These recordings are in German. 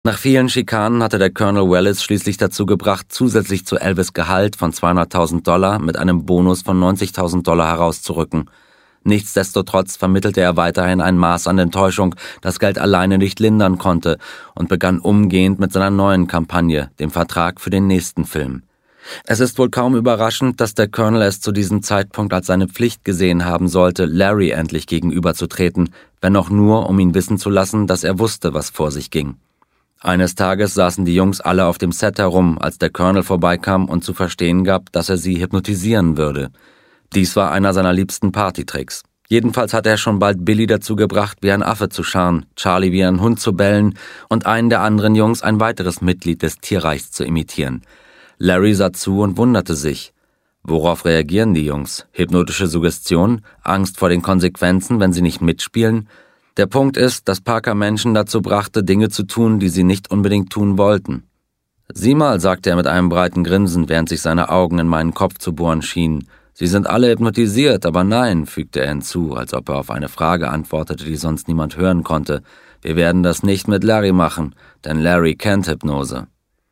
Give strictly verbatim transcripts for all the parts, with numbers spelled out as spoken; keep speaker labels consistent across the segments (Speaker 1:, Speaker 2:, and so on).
Speaker 1: Nach vielen Schikanen hatte der Colonel Wallace schließlich dazu gebracht, zusätzlich zu Elvis' Gehalt von zweihunderttausend Dollar mit einem Bonus von neunzigtausend Dollar herauszurücken. Nichtsdestotrotz vermittelte er weiterhin ein Maß an Enttäuschung, das Geld alleine nicht lindern konnte, und begann umgehend mit seiner neuen Kampagne, dem Vertrag für den nächsten Film. Es ist wohl kaum überraschend, dass der Colonel es zu diesem Zeitpunkt als seine Pflicht gesehen haben sollte, Larry endlich gegenüberzutreten, wenn auch nur, um ihn wissen zu lassen, dass er wusste, was vor sich ging. Eines Tages saßen die Jungs alle auf dem Set herum, als der Colonel vorbeikam und zu verstehen gab, dass er sie hypnotisieren würde. Dies war einer seiner liebsten Partytricks. Jedenfalls hatte er schon bald Billy dazu gebracht, wie ein Affe zu scharren, Charlie wie ein Hund zu bellen und einen der anderen Jungs ein weiteres Mitglied des Tierreichs zu imitieren. Larry sah zu und wunderte sich. Worauf reagieren die Jungs? Hypnotische Suggestion? Angst vor den Konsequenzen, wenn sie nicht mitspielen? Der Punkt ist, dass Parker Menschen dazu brachte, Dinge zu tun, die sie nicht unbedingt tun wollten. »Sieh mal«, sagte er mit einem breiten Grinsen, während sich seine Augen in meinen Kopf zu bohren schienen. »Sie sind alle hypnotisiert, aber nein«, fügte er hinzu, als ob er auf eine Frage antwortete, die sonst niemand hören konnte. »Wir werden das nicht mit Larry machen, denn Larry kennt Hypnose.«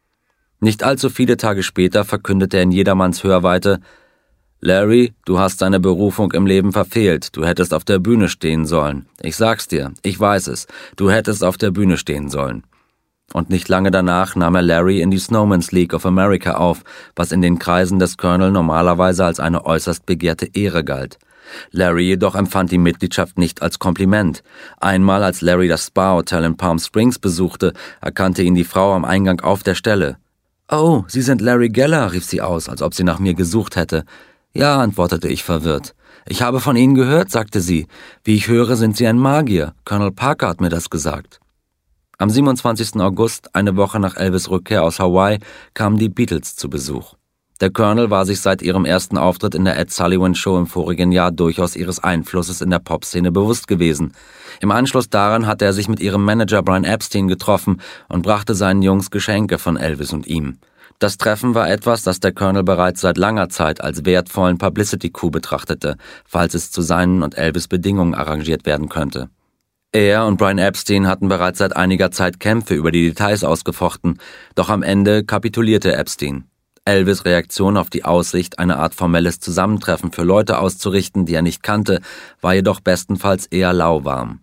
Speaker 1: Nicht allzu viele Tage später verkündete er in jedermanns Hörweite: »Larry, du hast deine Berufung im Leben verfehlt. Du hättest auf der Bühne stehen sollen. Ich sag's dir, ich weiß es. Du hättest auf der Bühne stehen sollen.« Und nicht lange danach nahm er Larry in die Snowman's League of America auf, was in den Kreisen des Colonel normalerweise als eine äußerst begehrte Ehre galt. Larry jedoch empfand die Mitgliedschaft nicht als Kompliment. Einmal, als Larry das Spa-Hotel in Palm Springs besuchte, erkannte ihn die Frau am Eingang auf der Stelle. »Oh, Sie sind Larry Geller«, rief sie aus, als ob sie nach mir gesucht hätte. »Ja«, antwortete ich verwirrt. »Ich habe von Ihnen gehört«, sagte sie. »Wie ich höre, sind Sie ein Magier. Colonel Parker hat mir das gesagt.« Am siebenundzwanzigsten August, eine Woche nach Elvis' Rückkehr aus Hawaii, kamen die Beatles zu Besuch. Der Colonel war sich seit ihrem ersten Auftritt in der Ed Sullivan Show im vorigen Jahr durchaus ihres Einflusses in der Popszene bewusst gewesen. Im Anschluss daran hatte er sich mit ihrem Manager Brian Epstein getroffen und brachte seinen Jungs Geschenke von Elvis und ihm. Das Treffen war etwas, das der Colonel bereits seit langer Zeit als wertvollen Publicity-Coup betrachtete, falls es zu seinen und Elvis' Bedingungen arrangiert werden könnte. Er und Brian Epstein hatten bereits seit einiger Zeit Kämpfe über die Details ausgefochten, doch am Ende kapitulierte Epstein. Elvis' Reaktion auf die Aussicht, eine Art formelles Zusammentreffen für Leute auszurichten, die er nicht kannte, war jedoch bestenfalls eher lauwarm.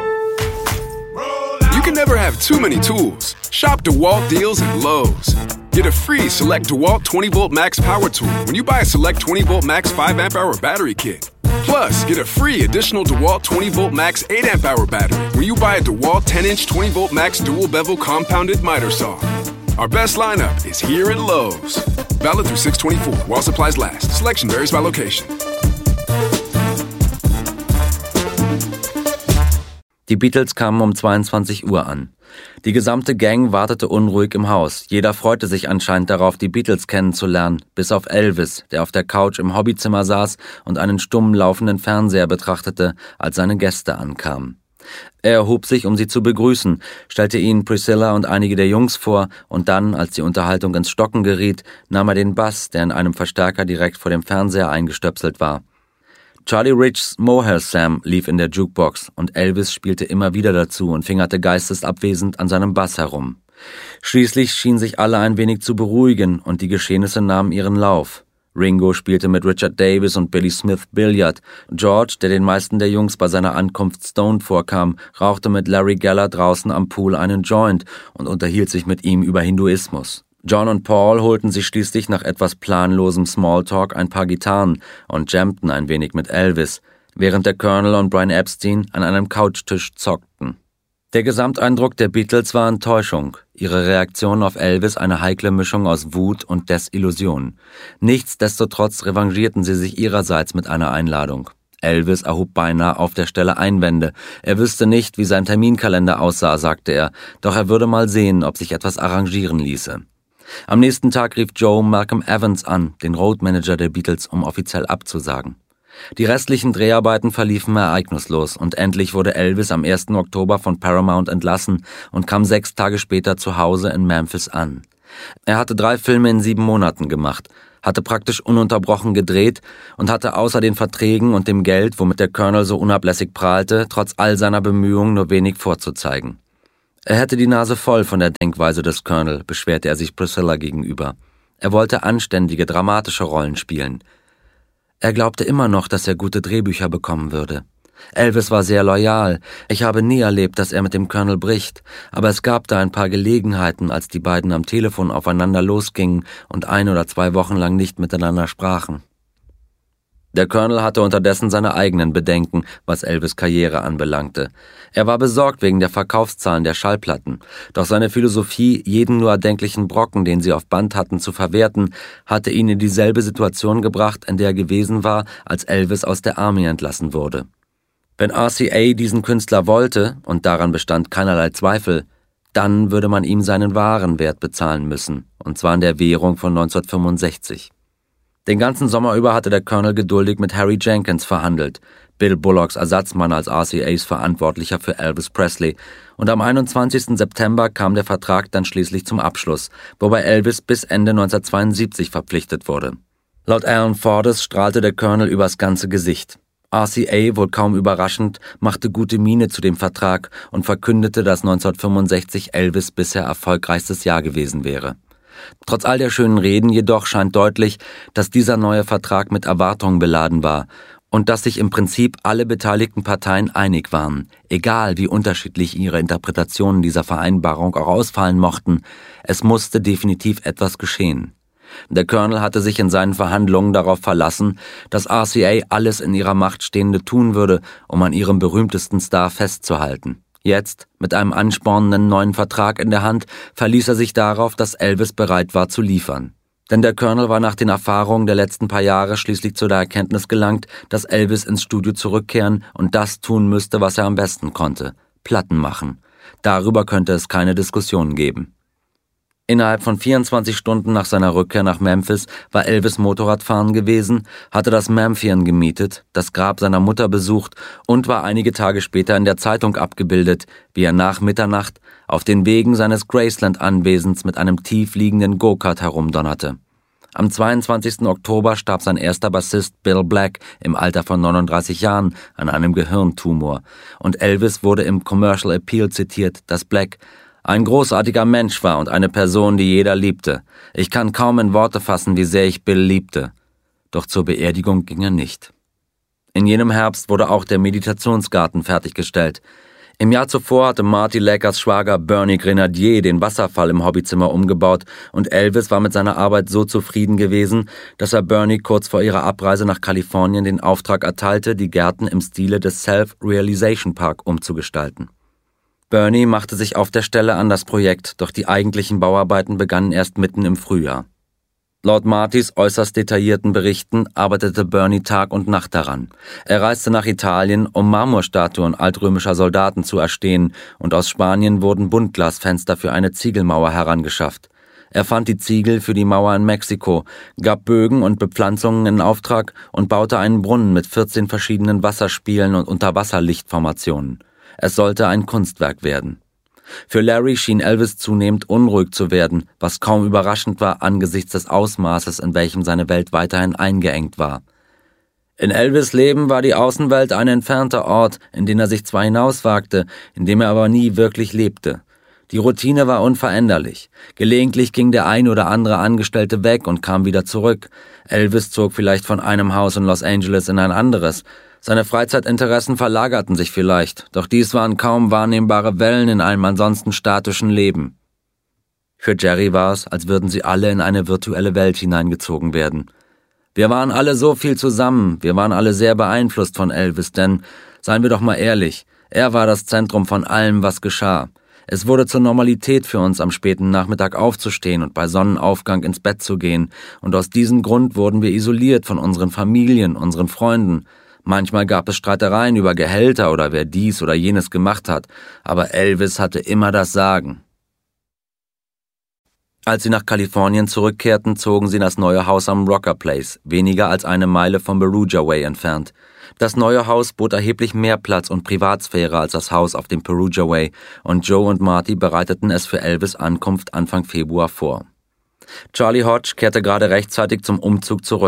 Speaker 2: You can never have too many tools. Shop DeWalt deals at Lowe's. Get a free Select DeWalt twenty volt Max Power Tool when you buy a Select twenty volt Max five amp hour battery kit. Plus, get a free additional DeWalt twenty volt Max eight amp hour battery when you buy a DeWalt ten inch twenty volt Max dual bevel compounded miter saw. Our best lineup is here at Lowe's. Valid through six twenty-four while supplies last. Selection varies by location.
Speaker 1: Die Beatles kamen um zweiundzwanzig Uhr an. Die gesamte Gang wartete unruhig im Haus. Jeder freute sich anscheinend darauf, die Beatles kennenzulernen, bis auf Elvis, der auf der Couch im Hobbyzimmer saß und einen stumm laufenden Fernseher betrachtete, als seine Gäste ankamen. Er erhob sich, um sie zu begrüßen, stellte ihnen Priscilla und einige der Jungs vor, und dann, als die Unterhaltung ins Stocken geriet, nahm er den Bass, der in einem Verstärker direkt vor dem Fernseher eingestöpselt war. Charlie Rich's Mohair Sam lief in der Jukebox und Elvis spielte immer wieder dazu und fingerte geistesabwesend an seinem Bass herum. Schließlich schienen sich alle ein wenig zu beruhigen und die Geschehnisse nahmen ihren Lauf. Ringo spielte mit Richard Davis und Billy Smith Billard. George, der den meisten der Jungs bei seiner Ankunft stoned vorkam, rauchte mit Larry Geller draußen am Pool einen Joint und unterhielt sich mit ihm über Hinduismus. John und Paul holten sich schließlich nach etwas planlosem Smalltalk ein paar Gitarren und jammten ein wenig mit Elvis, während der Colonel und Brian Epstein an einem Couchtisch zockten. Der Gesamteindruck der Beatles war Enttäuschung, ihre Reaktion auf Elvis eine heikle Mischung aus Wut und Desillusion. Nichtsdestotrotz revanchierten sie sich ihrerseits mit einer Einladung. Elvis erhob beinahe auf der Stelle Einwände. Er wüsste nicht, wie sein Terminkalender aussah, sagte er, doch er würde mal sehen, ob sich etwas arrangieren ließe. Am nächsten Tag rief Joe Malcolm Evans an, den Roadmanager der Beatles, um offiziell abzusagen. Die restlichen Dreharbeiten verliefen ereignislos und endlich wurde Elvis am ersten Oktober von Paramount entlassen und kam sechs Tage später zu Hause in Memphis an. Er hatte drei Filme in sieben Monaten gemacht, hatte praktisch ununterbrochen gedreht und hatte außer den Verträgen und dem Geld, womit der Colonel so unablässig prahlte, trotz all seiner Bemühungen nur wenig vorzuzeigen. Er hätte die Nase voll von der Denkweise des Colonel, beschwerte er sich Priscilla gegenüber. Er wollte anständige, dramatische Rollen spielen. Er glaubte immer noch, dass er gute Drehbücher bekommen würde. Elvis war sehr loyal. Ich habe nie erlebt, dass er mit dem Colonel bricht, aber es gab da ein paar Gelegenheiten, als die beiden am Telefon aufeinander losgingen und ein oder zwei Wochen lang nicht miteinander sprachen. Der Colonel hatte unterdessen seine eigenen Bedenken, was Elvis' Karriere anbelangte. Er war besorgt wegen der Verkaufszahlen der Schallplatten, doch seine Philosophie, jeden nur erdenklichen Brocken, den sie auf Band hatten, zu verwerten, hatte ihn in dieselbe Situation gebracht, in der er gewesen war, als Elvis aus der Army entlassen wurde. Wenn R C A diesen Künstler wollte, und daran bestand keinerlei Zweifel, dann würde man ihm seinen wahren Wert bezahlen müssen, und zwar in der Währung von neunzehnhundertfünfundsechzig. Den ganzen Sommer über hatte der Colonel geduldig mit Harry Jenkins verhandelt, Bill Bullocks Ersatzmann als R C As Verantwortlicher für Elvis Presley, und am einundzwanzigsten September kam der Vertrag dann schließlich zum Abschluss, wobei Elvis bis Ende neunzehnhundertzweiundsiebzig verpflichtet wurde. Laut Alan Fordes strahlte der Colonel übers ganze Gesicht. R C A, wohl kaum überraschend, machte gute Miene zu dem Vertrag und verkündete, dass neunzehnhundertfünfundsechzig Elvis bisher erfolgreichstes Jahr gewesen wäre. Trotz all der schönen Reden jedoch scheint deutlich, dass dieser neue Vertrag mit Erwartungen beladen war und dass sich im Prinzip alle beteiligten Parteien einig waren, egal wie unterschiedlich ihre Interpretationen dieser Vereinbarung auch ausfallen mochten, es musste definitiv etwas geschehen. Der Colonel hatte sich in seinen Verhandlungen darauf verlassen, dass R C A alles in ihrer Macht Stehende tun würde, um an ihrem berühmtesten Star festzuhalten. Jetzt, mit einem anspornenden neuen Vertrag in der Hand, verließ er sich darauf, dass Elvis bereit war zu liefern. Denn der Colonel war nach den Erfahrungen der letzten paar Jahre schließlich zu der Erkenntnis gelangt, dass Elvis ins Studio zurückkehren und das tun müsste, was er am besten konnte: Platten machen. Darüber könnte es keine Diskussion geben. Innerhalb von vierundzwanzig Stunden nach seiner Rückkehr nach Memphis war Elvis Motorradfahren gewesen, hatte das Memphian gemietet, das Grab seiner Mutter besucht und war einige Tage später in der Zeitung abgebildet, wie er nach Mitternacht auf den Wegen seines Graceland-Anwesens mit einem tief liegenden Go-Kart herumdonnerte. Am zweiundzwanzigsten Oktober starb sein erster Bassist Bill Black im Alter von neununddreißig Jahren an einem Gehirntumor und Elvis wurde im Commercial Appeal zitiert, dass Black ein großartiger Mensch war und eine Person, die jeder liebte. Ich kann kaum in Worte fassen, wie sehr ich Bill liebte. Doch zur Beerdigung ging er nicht. In jenem Herbst wurde auch der Meditationsgarten fertiggestellt. Im Jahr zuvor hatte Marty Leckers Schwager Bernie Grenadier den Wasserfall im Hobbyzimmer umgebaut und Elvis war mit seiner Arbeit so zufrieden gewesen, dass er Bernie kurz vor ihrer Abreise nach Kalifornien den Auftrag erteilte, die Gärten im Stile des Self-Realization Park umzugestalten. Bernie machte sich auf der Stelle an das Projekt, doch die eigentlichen Bauarbeiten begannen erst mitten im Frühjahr. Laut Martys äußerst detaillierten Berichten arbeitete Bernie Tag und Nacht daran. Er reiste nach Italien, um Marmorstatuen altrömischer Soldaten zu erstehen, und aus Spanien wurden Buntglasfenster für eine Ziegelmauer herangeschafft. Er fand die Ziegel für die Mauer in Mexiko, gab Bögen und Bepflanzungen in Auftrag und baute einen Brunnen mit vierzehn verschiedenen Wasserspielen und Unterwasserlichtformationen. Es sollte ein Kunstwerk werden. Für Larry schien Elvis zunehmend unruhig zu werden, was kaum überraschend war angesichts des Ausmaßes, in welchem seine Welt weiterhin eingeengt war. In Elvis' Leben war die Außenwelt ein entfernter Ort, in den er sich zwar hinauswagte, in dem er aber nie wirklich lebte. Die Routine war unveränderlich. Gelegentlich ging der ein oder andere Angestellte weg und kam wieder zurück. Elvis zog vielleicht von einem Haus in Los Angeles in ein anderes. Seine Freizeitinteressen verlagerten sich vielleicht, doch dies waren kaum wahrnehmbare Wellen in einem ansonsten statischen Leben. Für Jerry war es, als würden sie alle in eine virtuelle Welt hineingezogen werden. Wir waren alle so viel zusammen, wir waren alle sehr beeinflusst von Elvis, denn, seien wir doch mal ehrlich, er war das Zentrum von allem, was geschah. Es wurde zur Normalität für uns, am späten Nachmittag aufzustehen und bei Sonnenaufgang ins Bett zu gehen, und aus diesem Grund wurden wir isoliert von unseren Familien, unseren Freunden. Manchmal gab es Streitereien über Gehälter oder wer dies oder jenes gemacht hat, aber Elvis hatte immer das Sagen. Als sie nach Kalifornien zurückkehrten, zogen sie in das neue Haus am Rocker Place, weniger als eine Meile vom Perugia Way entfernt. Das neue Haus bot erheblich mehr Platz und Privatsphäre als das Haus auf dem Perugia Way, und Joe und Marty bereiteten es für Elvis' Ankunft Anfang Februar vor. Charlie Hodge kehrte gerade rechtzeitig zum Umzug zurück.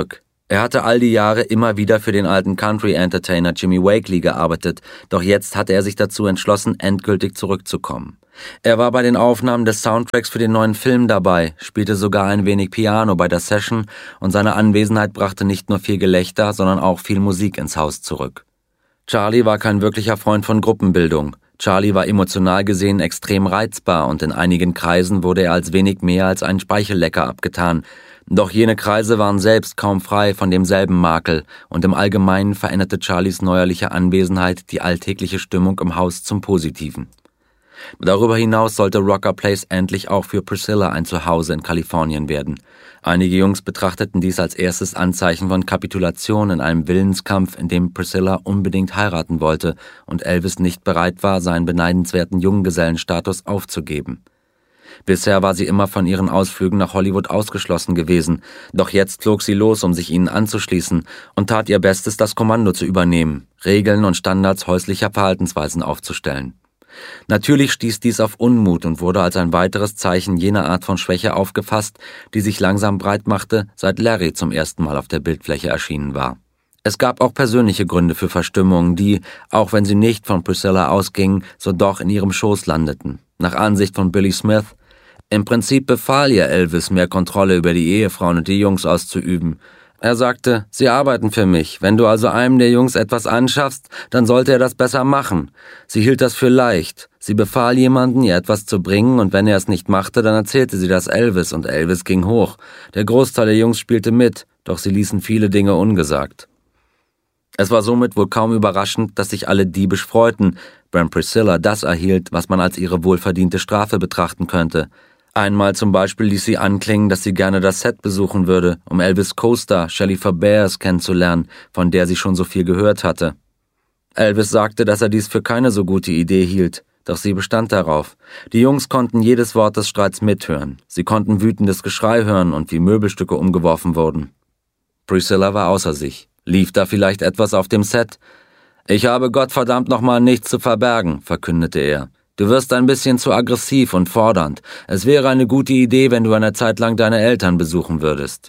Speaker 1: Er hatte all die Jahre immer wieder für den alten Country-Entertainer Jimmy Wakely gearbeitet, doch jetzt hatte er sich dazu entschlossen, endgültig zurückzukommen. Er war bei den Aufnahmen des Soundtracks für den neuen Film dabei, spielte sogar ein wenig Piano bei der Session und seine Anwesenheit brachte nicht nur viel Gelächter, sondern auch viel Musik ins Haus zurück. Charlie war kein wirklicher Freund von Gruppenbildung. Charlie war emotional gesehen extrem reizbar und in einigen Kreisen wurde er als wenig mehr als ein Speichellecker abgetan. Doch jene Kreise waren selbst kaum frei von demselben Makel und im Allgemeinen veränderte Charlies neuerliche Anwesenheit die alltägliche Stimmung im Haus zum Positiven. Darüber hinaus sollte Rocker Place endlich auch für Priscilla ein Zuhause in Kalifornien werden. Einige Jungs betrachteten dies als erstes Anzeichen von Kapitulation in einem Willenskampf, in dem Priscilla unbedingt heiraten wollte und Elvis nicht bereit war, seinen beneidenswerten Junggesellenstatus aufzugeben. Bisher war sie immer von ihren Ausflügen nach Hollywood ausgeschlossen gewesen, doch jetzt flog sie los, um sich ihnen anzuschließen und tat ihr Bestes, das Kommando zu übernehmen, Regeln und Standards häuslicher Verhaltensweisen aufzustellen. Natürlich stieß dies auf Unmut und wurde als ein weiteres Zeichen jener Art von Schwäche aufgefasst, die sich langsam breit machte, seit Larry zum ersten Mal auf der Bildfläche erschienen war. Es gab auch persönliche Gründe für Verstimmungen, die, auch wenn sie nicht von Priscilla ausgingen, so doch in ihrem Schoß landeten. Nach Ansicht von Billy Smith: Im Prinzip befahl ihr Elvis, mehr Kontrolle über die Ehefrauen und die Jungs auszuüben. Er sagte, sie arbeiten für mich. Wenn du also einem der Jungs etwas anschaffst, dann sollte er das besser machen. Sie hielt das für leicht. Sie befahl jemanden, ihr etwas zu bringen, und wenn er es nicht machte, dann erzählte sie das Elvis, und Elvis ging hoch. Der Großteil der Jungs spielte mit, doch sie ließen viele Dinge ungesagt. Es war somit wohl kaum überraschend, dass sich alle diebisch freuten, wenn Priscilla das erhielt, was man als ihre wohlverdiente Strafe betrachten könnte. Einmal zum Beispiel ließ sie anklingen, dass sie gerne das Set besuchen würde, um Elvis' Co-Star Shelley Fabares kennenzulernen, von der sie schon so viel gehört hatte. Elvis sagte, dass er dies für keine so gute Idee hielt, doch sie bestand darauf. Die Jungs konnten jedes Wort des Streits mithören. Sie konnten wütendes Geschrei hören und wie Möbelstücke umgeworfen wurden. Priscilla war außer sich. Lief da vielleicht etwas auf dem Set? »Ich habe Gottverdammt nochmal nichts zu verbergen«, verkündete er. »Du wirst ein bisschen zu aggressiv und fordernd. Es wäre eine gute Idee, wenn du eine Zeit lang deine Eltern besuchen würdest.«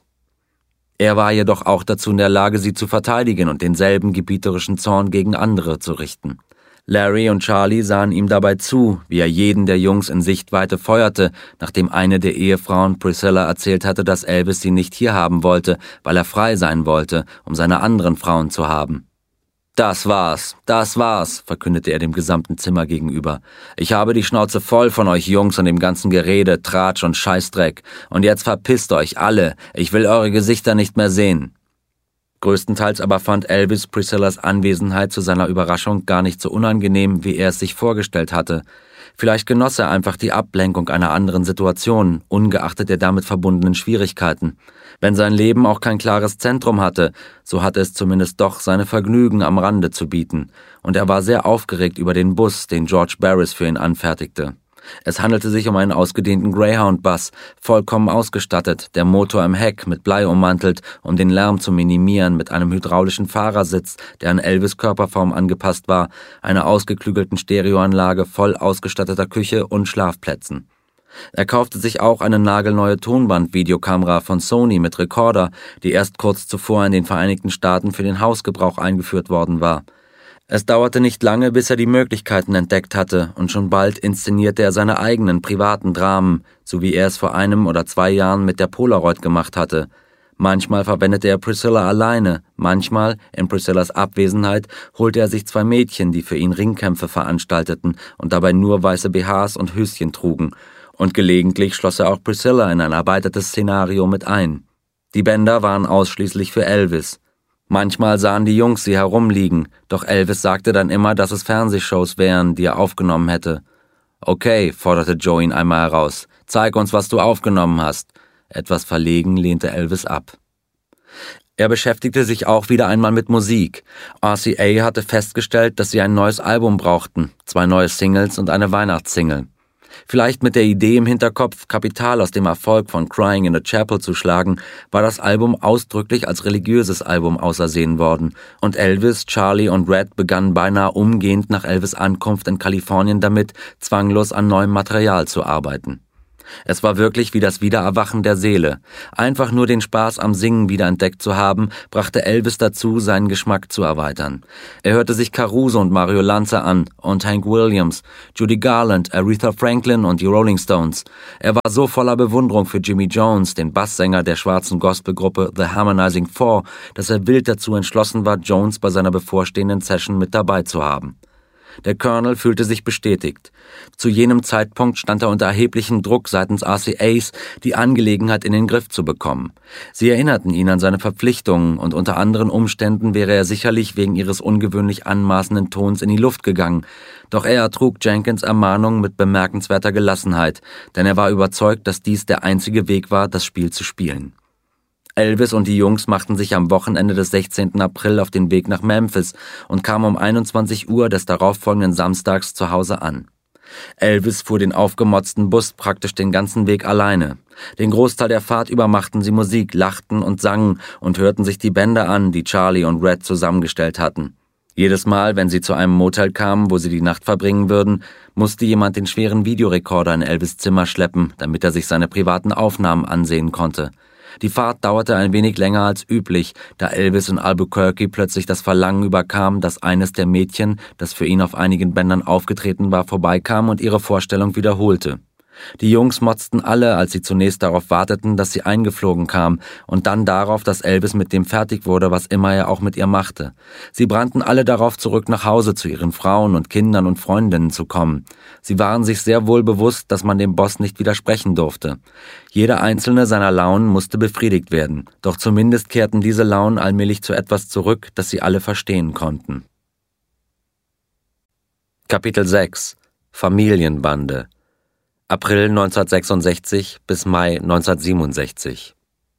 Speaker 1: Er war jedoch auch dazu in der Lage, sie zu verteidigen und denselben gebieterischen Zorn gegen andere zu richten. Larry und Charlie sahen ihm dabei zu, wie er jeden der Jungs in Sichtweite feuerte, nachdem eine der Ehefrauen Priscilla erzählt hatte, dass Elvis sie nicht hier haben wollte, weil er frei sein wollte, um seine anderen Frauen zu haben. »Das war's, das war's«, verkündete er dem gesamten Zimmer gegenüber. »Ich habe die Schnauze voll von euch Jungs und dem ganzen Gerede, Tratsch und Scheißdreck. Und jetzt verpisst euch alle, ich will eure Gesichter nicht mehr sehen.« Größtenteils aber fand Elvis Priscillas Anwesenheit zu seiner Überraschung gar nicht so unangenehm, wie er es sich vorgestellt hatte. Vielleicht genoss er einfach die Ablenkung einer anderen Situation, ungeachtet der damit verbundenen Schwierigkeiten. Wenn sein Leben auch kein klares Zentrum hatte, so hatte es zumindest doch seine Vergnügen am Rande zu bieten. Und er war sehr aufgeregt über den Bus, den George Barris für ihn anfertigte. Es handelte sich um einen ausgedehnten Greyhound-Bus, vollkommen ausgestattet, der Motor im Heck mit Blei ummantelt, um den Lärm zu minimieren, mit einem hydraulischen Fahrersitz, der an Elvis' Körperform angepasst war, einer ausgeklügelten Stereoanlage, voll ausgestatteter Küche und Schlafplätzen. Er kaufte sich auch eine nagelneue Tonband-Videokamera von Sony mit Rekorder, die erst kurz zuvor in den Vereinigten Staaten für den Hausgebrauch eingeführt worden war. Es dauerte nicht lange, bis er die Möglichkeiten entdeckt hatte, und schon bald inszenierte er seine eigenen privaten Dramen, so wie er es vor einem oder zwei Jahren mit der Polaroid gemacht hatte. Manchmal verwendete er Priscilla alleine, manchmal, in Priscillas Abwesenheit, holte er sich zwei Mädchen, die für ihn Ringkämpfe veranstalteten und dabei nur weiße B Hs und Höschen trugen, und gelegentlich schloss er auch Priscilla in ein erweitertes Szenario mit ein. Die Bänder waren ausschließlich für Elvis. Manchmal sahen die Jungs sie herumliegen, doch Elvis sagte dann immer, dass es Fernsehshows wären, die er aufgenommen hätte. »Okay«, forderte Joe ihn einmal heraus, »zeig uns, was du aufgenommen hast.« Etwas verlegen lehnte Elvis ab. Er beschäftigte sich auch wieder einmal mit Musik. R C A hatte festgestellt, dass sie ein neues Album brauchten, zwei neue Singles und eine Weihnachtssingle. Vielleicht mit der Idee im Hinterkopf, Kapital aus dem Erfolg von Crying in the Chapel zu schlagen, war das Album ausdrücklich als religiöses Album ausersehen worden, und Elvis, Charlie und Red begannen beinahe umgehend nach Elvis' Ankunft in Kalifornien damit, zwanglos an neuem Material zu arbeiten. Es war wirklich wie das Wiedererwachen der Seele. Einfach nur den Spaß am Singen wiederentdeckt zu haben, brachte Elvis dazu, seinen Geschmack zu erweitern. Er hörte sich Caruso und Mario Lanza an und Hank Williams, Judy Garland, Aretha Franklin und die Rolling Stones. Er war so voller Bewunderung für Jimmy Jones, den Basssänger der schwarzen Gospelgruppe The Harmonizing Four, dass er wild dazu entschlossen war, Jones bei seiner bevorstehenden Session mit dabei zu haben. Der Colonel fühlte sich bestätigt. Zu jenem Zeitpunkt stand er unter erheblichem Druck seitens R C As, die Angelegenheit in den Griff zu bekommen. Sie erinnerten ihn an seine Verpflichtungen und unter anderen Umständen wäre er sicherlich wegen ihres ungewöhnlich anmaßenden Tons in die Luft gegangen. Doch er ertrug Jenkins' Ermahnung mit bemerkenswerter Gelassenheit, denn er war überzeugt, dass dies der einzige Weg war, das Spiel zu spielen. Elvis und die Jungs machten sich am Wochenende des sechzehnten April auf den Weg nach Memphis und kamen um einundzwanzig Uhr des darauffolgenden Samstags zu Hause an. Elvis fuhr den aufgemotzten Bus praktisch den ganzen Weg alleine. Den Großteil der Fahrt über machten sie Musik, lachten und sangen und hörten sich die Bänder an, die Charlie und Red zusammengestellt hatten. Jedes Mal, wenn sie zu einem Motel kamen, wo sie die Nacht verbringen würden, musste jemand den schweren Videorekorder in Elvis' Zimmer schleppen, damit er sich seine privaten Aufnahmen ansehen konnte. Die Fahrt dauerte ein wenig länger als üblich, da Elvis in Albuquerque plötzlich das Verlangen überkam, dass eines der Mädchen, das für ihn auf einigen Bändern aufgetreten war, vorbeikam und ihre Vorstellung wiederholte. Die Jungs motzten alle, als sie zunächst darauf warteten, dass sie eingeflogen kam, und dann darauf, dass Elvis mit dem fertig wurde, was immer er auch mit ihr machte. Sie brannten alle darauf, zurück nach Hause zu ihren Frauen und Kindern und Freundinnen zu kommen. Sie waren sich sehr wohl bewusst, dass man dem Boss nicht widersprechen durfte. Jede einzelne seiner Launen musste befriedigt werden, doch zumindest kehrten diese Launen allmählich zu etwas zurück, das sie alle verstehen konnten. Kapitel sechs – Familienbande April neunzehnhundertsechsundsechzig bis Mai neunzehnhundertsiebenundsechzig.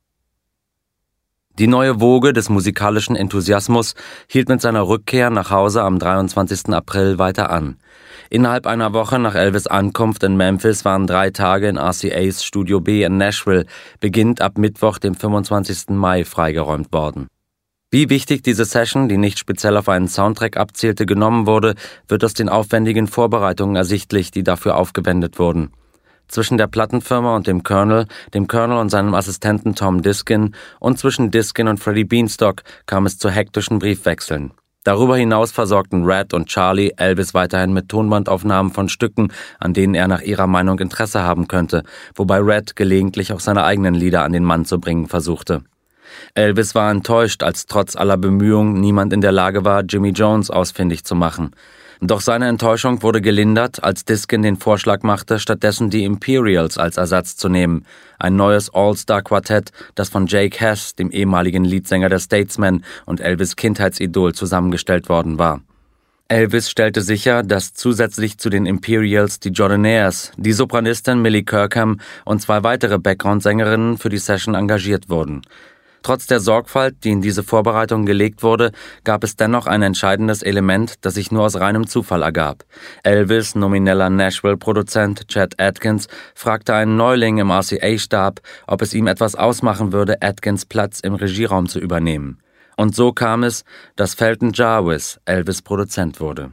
Speaker 1: Die neue Woge des musikalischen Enthusiasmus hielt mit seiner Rückkehr nach Hause am dreiundzwanzigsten April weiter an. Innerhalb einer Woche nach Elvis' Ankunft in Memphis waren drei Tage in R C As Studio B in Nashville, beginnend ab Mittwoch, dem fünfundzwanzigsten Mai, freigeräumt worden. Wie wichtig diese Session, die nicht speziell auf einen Soundtrack abzielte, genommen wurde, wird aus den aufwendigen Vorbereitungen ersichtlich, die dafür aufgewendet wurden. Zwischen der Plattenfirma und dem Colonel, dem Colonel und seinem Assistenten Tom Diskin und zwischen Diskin und Freddie Beanstalk kam es zu hektischen Briefwechseln. Darüber hinaus versorgten Red und Charlie Elvis weiterhin mit Tonbandaufnahmen von Stücken, an denen er nach ihrer Meinung Interesse haben könnte, wobei Red gelegentlich auch seine eigenen Lieder an den Mann zu bringen versuchte. Elvis war enttäuscht, als trotz aller Bemühungen niemand in der Lage war, Jimmy Jones ausfindig zu machen. Doch seine Enttäuschung wurde gelindert, als Diskin den Vorschlag machte, stattdessen die Imperials als Ersatz zu nehmen, ein neues All-Star-Quartett, das von Jake Hess, dem ehemaligen Leadsänger der Statesmen und Elvis' Kindheitsidol, zusammengestellt worden war. Elvis stellte sicher, dass zusätzlich zu den Imperials die Jordanaires, die Sopranistin Millie Kirkham und zwei weitere Background-Sängerinnen für die Session engagiert wurden. Trotz der Sorgfalt, die in diese Vorbereitung gelegt wurde, gab es dennoch ein entscheidendes Element, das sich nur aus reinem Zufall ergab. Elvis' nomineller Nashville-Produzent Chet Atkins fragte einen Neuling im R C A-Stab, ob es ihm etwas ausmachen würde, Atkins' Platz im Regieraum zu übernehmen. Und so kam es, dass Felton Jarvis Elvis' Produzent wurde.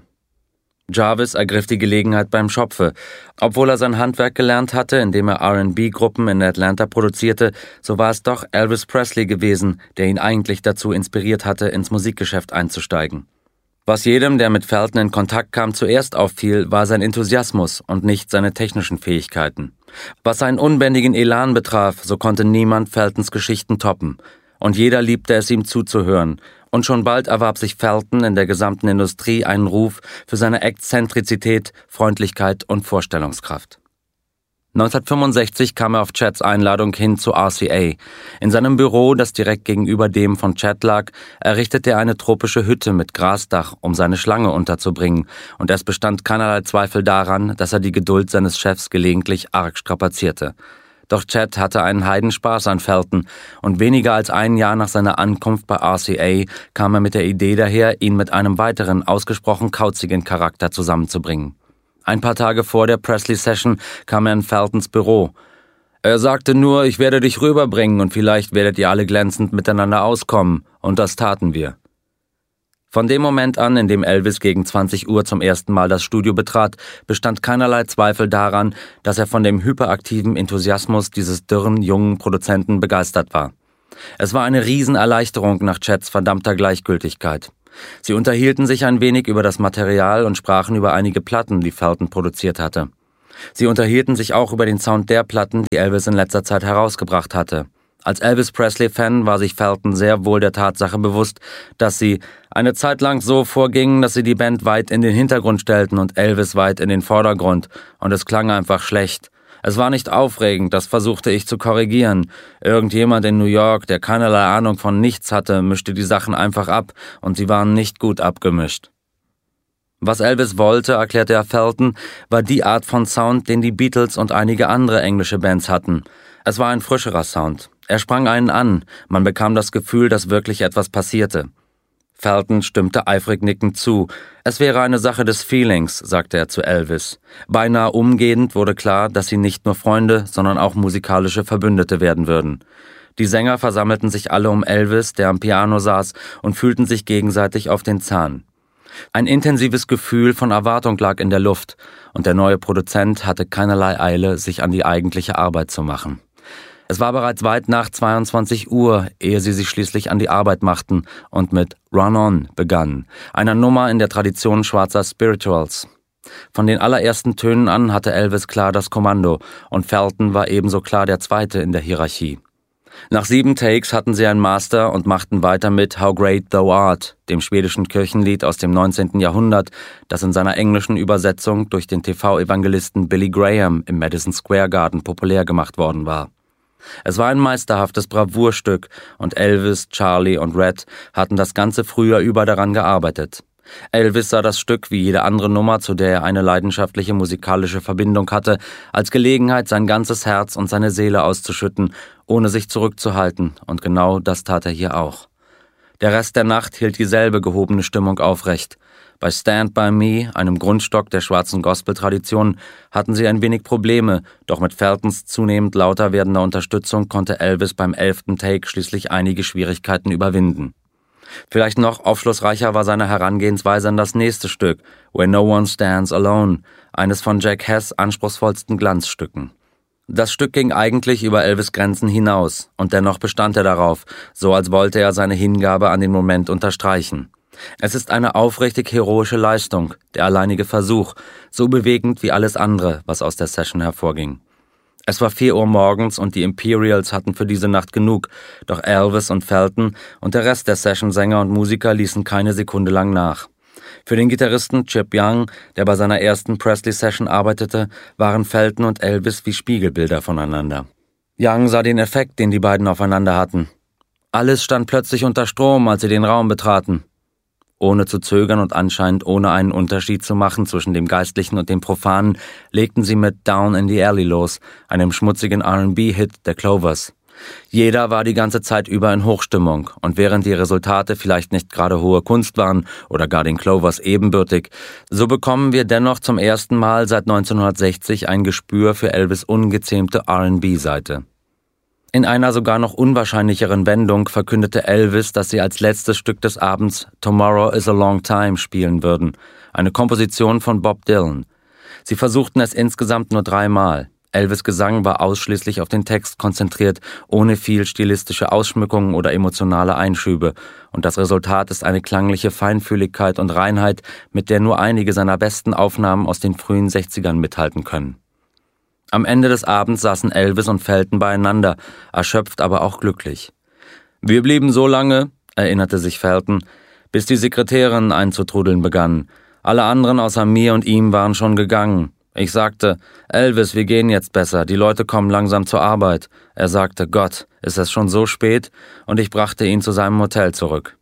Speaker 1: Jarvis ergriff die Gelegenheit beim Schopfe. Obwohl er sein Handwerk gelernt hatte, indem er R and B-Gruppen in Atlanta produzierte, so war es doch Elvis Presley gewesen, der ihn eigentlich dazu inspiriert hatte, ins Musikgeschäft einzusteigen. Was jedem, der mit Felton in Kontakt kam, zuerst auffiel, war sein Enthusiasmus und nicht seine technischen Fähigkeiten. Was seinen unbändigen Elan betraf, so konnte niemand Feltons Geschichten toppen. Und jeder liebte es, ihm zuzuhören. Und schon bald erwarb sich Felton in der gesamten Industrie einen Ruf für seine Exzentrizität, Freundlichkeit und Vorstellungskraft. neunzehnhundertfünfundsechzig kam er auf Chets Einladung hin zu R C A. In seinem Büro, das direkt gegenüber dem von Chet lag, errichtete er eine tropische Hütte mit Grasdach, um seine Schlange unterzubringen, und es bestand keinerlei Zweifel daran, dass er die Geduld seines Chefs gelegentlich arg strapazierte. Doch Chet hatte einen Heidenspaß an Felton, und weniger als ein Jahr nach seiner Ankunft bei R C A kam er mit der Idee daher, ihn mit einem weiteren, ausgesprochen kauzigen Charakter zusammenzubringen. Ein paar Tage vor der Presley-Session kam er in Feltons Büro. Er sagte nur, ich werde dich rüberbringen und vielleicht werdet ihr alle glänzend miteinander auskommen, und das taten wir. Von dem Moment an, in dem Elvis gegen zwanzig Uhr zum ersten Mal das Studio betrat, bestand keinerlei Zweifel daran, dass er von dem hyperaktiven Enthusiasmus dieses dürren, jungen Produzenten begeistert war. Es war eine Riesenerleichterung nach Chets verdammter Gleichgültigkeit. Sie unterhielten sich ein wenig über das Material und sprachen über einige Platten, die Felton produziert hatte. Sie unterhielten sich auch über den Sound der Platten, die Elvis in letzter Zeit herausgebracht hatte. Als Elvis Presley-Fan war sich Felton sehr wohl der Tatsache bewusst, dass sie eine Zeit lang so vorgingen, dass sie die Band weit in den Hintergrund stellten und Elvis weit in den Vordergrund, und es klang einfach schlecht. Es war nicht aufregend, das versuchte ich zu korrigieren. Irgendjemand in New York, der keinerlei Ahnung von nichts hatte, mischte die Sachen einfach ab, und sie waren nicht gut abgemischt. Was Elvis wollte, erklärte er Felton, war die Art von Sound, den die Beatles und einige andere englische Bands hatten. Es war ein frischerer Sound. Er sprang einen an, man bekam das Gefühl, dass wirklich etwas passierte. Felton stimmte eifrig nickend zu. Es wäre eine Sache des Feelings, sagte er zu Elvis. Beinahe umgehend wurde klar, dass sie nicht nur Freunde, sondern auch musikalische Verbündete werden würden. Die Sänger versammelten sich alle um Elvis, der am Piano saß, und fühlten sich gegenseitig auf den Zahn. Ein intensives Gefühl von Erwartung lag in der Luft, und der neue Produzent hatte keinerlei Eile, sich an die eigentliche Arbeit zu machen. Es war bereits weit nach zweiundzwanzig Uhr, ehe sie sich schließlich an die Arbeit machten und mit Run On begannen, einer Nummer in der Tradition schwarzer Spirituals. Von den allerersten Tönen an hatte Elvis klar das Kommando, und Felton war ebenso klar der Zweite in der Hierarchie. Nach sieben Takes hatten sie ein Master und machten weiter mit How Great Thou Art, dem schwedischen Kirchenlied aus dem neunzehnten Jahrhundert, das in seiner englischen Übersetzung durch den T V-Evangelisten Billy Graham im Madison Square Garden populär gemacht worden war. Es war ein meisterhaftes Bravourstück, und Elvis, Charlie und Red hatten das ganze Frühjahr über daran gearbeitet. Elvis sah das Stück, wie jede andere Nummer, zu der er eine leidenschaftliche musikalische Verbindung hatte, als Gelegenheit, sein ganzes Herz und seine Seele auszuschütten, ohne sich zurückzuhalten, und genau das tat er hier auch. Der Rest der Nacht hielt dieselbe gehobene Stimmung aufrecht. Bei Stand By Me, einem Grundstock der schwarzen Gospel-Tradition, hatten sie ein wenig Probleme, doch mit Feltons zunehmend lauter werdender Unterstützung konnte Elvis beim elften Take schließlich einige Schwierigkeiten überwinden. Vielleicht noch aufschlussreicher war seine Herangehensweise an das nächste Stück, Where No One Stands Alone, eines von Jack Hess anspruchsvollsten Glanzstücken. Das Stück ging eigentlich über Elvis' Grenzen hinaus, und dennoch bestand er darauf, so als wollte er seine Hingabe an den Moment unterstreichen. Es ist eine aufrichtig heroische Leistung, der alleinige Versuch, so bewegend wie alles andere, was aus der Session hervorging. Es war vier Uhr morgens und die Imperials hatten für diese Nacht genug, doch Elvis und Felton und der Rest der Session-Sänger und Musiker ließen keine Sekunde lang nach. Für den Gitarristen Chip Young, der bei seiner ersten Presley-Session arbeitete, waren Felton und Elvis wie Spiegelbilder voneinander. Young sah den Effekt, den die beiden aufeinander hatten. Alles stand plötzlich unter Strom, als sie den Raum betraten. Ohne zu zögern und anscheinend ohne einen Unterschied zu machen zwischen dem Geistlichen und dem Profanen, legten sie mit Down in the Alley los, einem schmutzigen R and B-Hit der Clovers. Jeder war die ganze Zeit über in Hochstimmung, und während die Resultate vielleicht nicht gerade hohe Kunst waren oder gar den Clovers ebenbürtig, so bekommen wir dennoch zum ersten Mal seit neunzehnhundertsechzig ein Gespür für Elvis' ungezähmte R and B-Seite. In einer sogar noch unwahrscheinlicheren Wendung verkündete Elvis, dass sie als letztes Stück des Abends Tomorrow is a Long Time spielen würden, eine Komposition von Bob Dylan. Sie versuchten es insgesamt nur dreimal. Elvis' Gesang war ausschließlich auf den Text konzentriert, ohne viel stilistische Ausschmückungen oder emotionale Einschübe, und das Resultat ist eine klangliche Feinfühligkeit und Reinheit, mit der nur einige seiner besten Aufnahmen aus den frühen Sechzigern mithalten können. Am Ende des Abends saßen Elvis und Felton beieinander, erschöpft, aber auch glücklich. Wir blieben so lange, erinnerte sich Felton, bis die Sekretärin einzutrudeln begann. Alle anderen außer mir und ihm waren schon gegangen. Ich sagte, Elvis, wir gehen jetzt besser, die Leute kommen langsam zur Arbeit. Er sagte, Gott, ist es schon so spät? Und ich brachte ihn zu seinem Hotel zurück.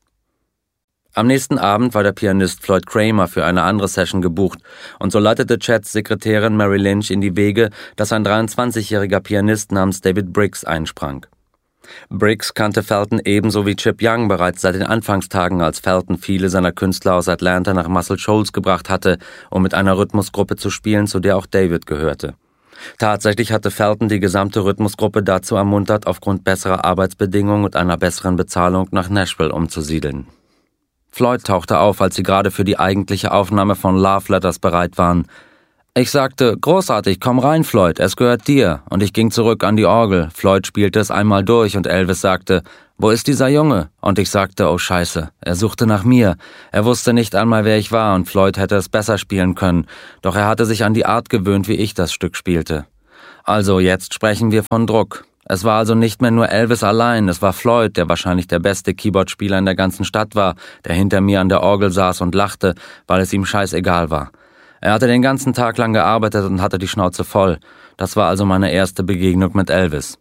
Speaker 1: Am nächsten Abend war der Pianist Floyd Kramer für eine andere Session gebucht, und so leitete Chets Sekretärin Mary Lynch in die Wege, dass ein dreiundzwanzigjähriger Pianist namens David Briggs einsprang. Briggs kannte Felton ebenso wie Chip Young bereits seit den Anfangstagen, als Felton viele seiner Künstler aus Atlanta nach Muscle Shoals gebracht hatte, um mit einer Rhythmusgruppe zu spielen, zu der auch David gehörte. Tatsächlich hatte Felton die gesamte Rhythmusgruppe dazu ermuntert, aufgrund besserer Arbeitsbedingungen und einer besseren Bezahlung nach Nashville umzusiedeln. Floyd tauchte auf, als sie gerade für die eigentliche Aufnahme von Love Letters bereit waren. Ich sagte, großartig, komm rein, Floyd, es gehört dir. Und ich ging zurück an die Orgel. Floyd spielte es einmal durch und Elvis sagte, wo ist dieser Junge? Und ich sagte, oh Scheiße, er suchte nach mir. Er wusste nicht einmal, wer ich war und Floyd hätte es besser spielen können. Doch er hatte sich an die Art gewöhnt, wie ich das Stück spielte. Also, jetzt sprechen wir von Druck. Es war also nicht mehr nur Elvis allein, es war Floyd, der wahrscheinlich der beste Keyboardspieler in der ganzen Stadt war, der hinter mir an der Orgel saß und lachte, weil es ihm scheißegal war. Er hatte den ganzen Tag lang gearbeitet und hatte die Schnauze voll. Das war also meine erste Begegnung mit Elvis.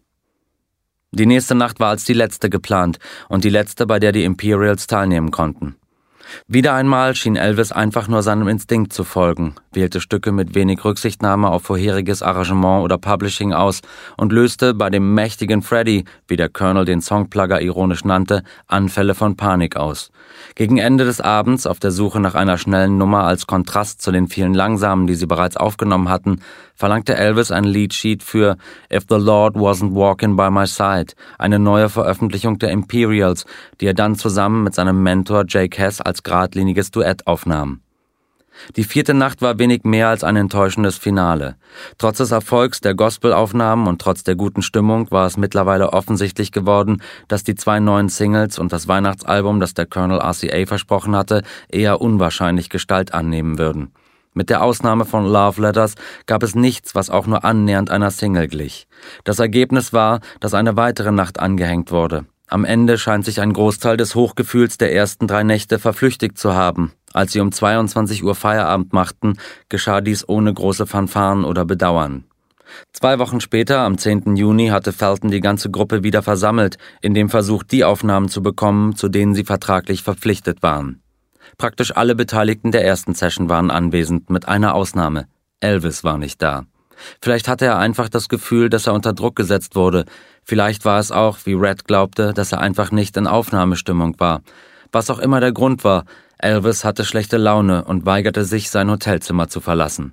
Speaker 1: Die nächste Nacht war als die letzte geplant und die letzte, bei der die Imperials teilnehmen konnten. Wieder einmal schien Elvis einfach nur seinem Instinkt zu folgen, wählte Stücke mit wenig Rücksichtnahme auf vorheriges Arrangement oder Publishing aus und löste bei dem mächtigen Freddie, wie der Colonel den Songplugger ironisch nannte, Anfälle von Panik aus. Gegen Ende des Abends, auf der Suche nach einer schnellen Nummer als Kontrast zu den vielen langsamen, die sie bereits aufgenommen hatten, verlangte Elvis ein Leadsheet für If the Lord Wasn't Walking by My Side, eine neue Veröffentlichung der Imperials, die er dann zusammen mit seinem Mentor Jake Hess als geradliniges Duett aufnahm. Die vierte Nacht war wenig mehr als ein enttäuschendes Finale. Trotz des Erfolgs der Gospelaufnahmen und trotz der guten Stimmung war es mittlerweile offensichtlich geworden, dass die zwei neuen Singles und das Weihnachtsalbum, das der Colonel R C A versprochen hatte, eher unwahrscheinlich Gestalt annehmen würden. Mit der Ausnahme von Love Letters gab es nichts, was auch nur annähernd einer Single glich. Das Ergebnis war, dass eine weitere Nacht angehängt wurde. Am Ende scheint sich ein Großteil des Hochgefühls der ersten drei Nächte verflüchtigt zu haben. Als sie um zweiundzwanzig Uhr Feierabend machten, geschah dies ohne große Fanfaren oder Bedauern. Zwei Wochen später, am zehnten Juni, hatte Felton die ganze Gruppe wieder versammelt, in dem Versuch, die Aufnahmen zu bekommen, zu denen sie vertraglich verpflichtet waren. Praktisch alle Beteiligten der ersten Session waren anwesend, mit einer Ausnahme. Elvis war nicht da. Vielleicht hatte er einfach das Gefühl, dass er unter Druck gesetzt wurde. Vielleicht war es auch, wie Red glaubte, dass er einfach nicht in Aufnahmestimmung war. Was auch immer der Grund war, Elvis hatte schlechte Laune und weigerte sich, sein Hotelzimmer zu verlassen.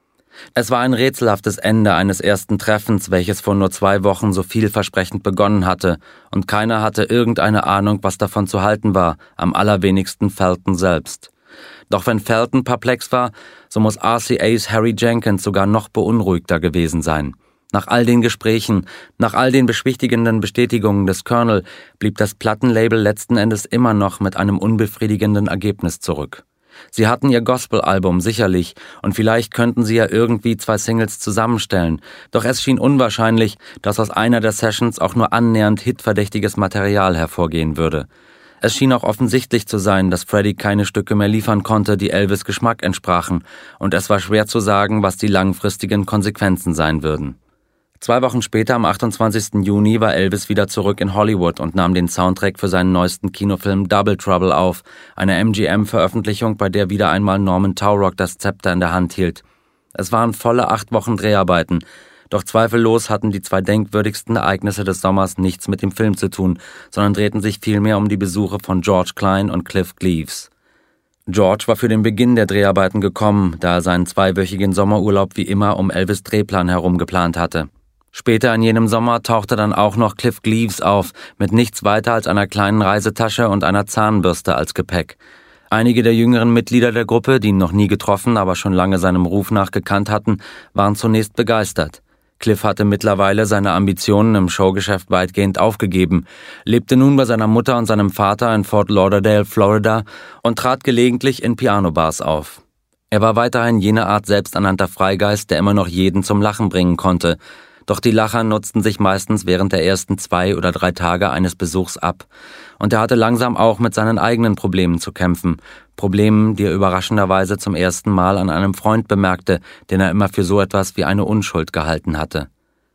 Speaker 1: Es war ein rätselhaftes Ende eines ersten Treffens, welches vor nur zwei Wochen so vielversprechend begonnen hatte, und keiner hatte irgendeine Ahnung, was davon zu halten war, am allerwenigsten Felton selbst. Doch wenn Felton perplex war, so muss R C A's Harry Jenkins sogar noch beunruhigter gewesen sein. Nach all den Gesprächen, nach all den beschwichtigenden Bestätigungen des Colonel, blieb das Plattenlabel letzten Endes immer noch mit einem unbefriedigenden Ergebnis zurück. Sie hatten ihr Gospel-Album sicherlich und vielleicht könnten sie ja irgendwie zwei Singles zusammenstellen, doch es schien unwahrscheinlich, dass aus einer der Sessions auch nur annähernd hitverdächtiges Material hervorgehen würde. Es schien auch offensichtlich zu sein, dass Freddie keine Stücke mehr liefern konnte, die Elvis' Geschmack entsprachen, und es war schwer zu sagen, was die langfristigen Konsequenzen sein würden. Zwei Wochen später, am achtundzwanzigsten Juni, war Elvis wieder zurück in Hollywood und nahm den Soundtrack für seinen neuesten Kinofilm Double Trouble auf, eine M G M-Veröffentlichung, bei der wieder einmal Norman Taurog das Zepter in der Hand hielt. Es waren volle acht Wochen Dreharbeiten, doch zweifellos hatten die zwei denkwürdigsten Ereignisse des Sommers nichts mit dem Film zu tun, sondern drehten sich vielmehr um die Besuche von George Cline und Cliff Cleaves. George war für den Beginn der Dreharbeiten gekommen, da er seinen zweiwöchigen Sommerurlaub wie immer um Elvis' Drehplan herum geplant hatte. Später in jenem Sommer tauchte dann auch noch Cliff Cleaves auf, mit nichts weiter als einer kleinen Reisetasche und einer Zahnbürste als Gepäck. Einige der jüngeren Mitglieder der Gruppe, die ihn noch nie getroffen, aber schon lange seinem Ruf nach gekannt hatten, waren zunächst begeistert. Cliff hatte mittlerweile seine Ambitionen im Showgeschäft weitgehend aufgegeben, lebte nun bei seiner Mutter und seinem Vater in Fort Lauderdale, Florida, und trat gelegentlich in Pianobars auf. Er war weiterhin jene Art selbsternannter Freigeist, der immer noch jeden zum Lachen bringen konnte. Doch die Lacher nutzten sich meistens während der ersten zwei oder drei Tage eines Besuchs ab. Und er hatte langsam auch mit seinen eigenen Problemen zu kämpfen. Problemen, die er überraschenderweise zum ersten Mal an einem Freund bemerkte, den er immer für so etwas wie eine Unschuld gehalten hatte.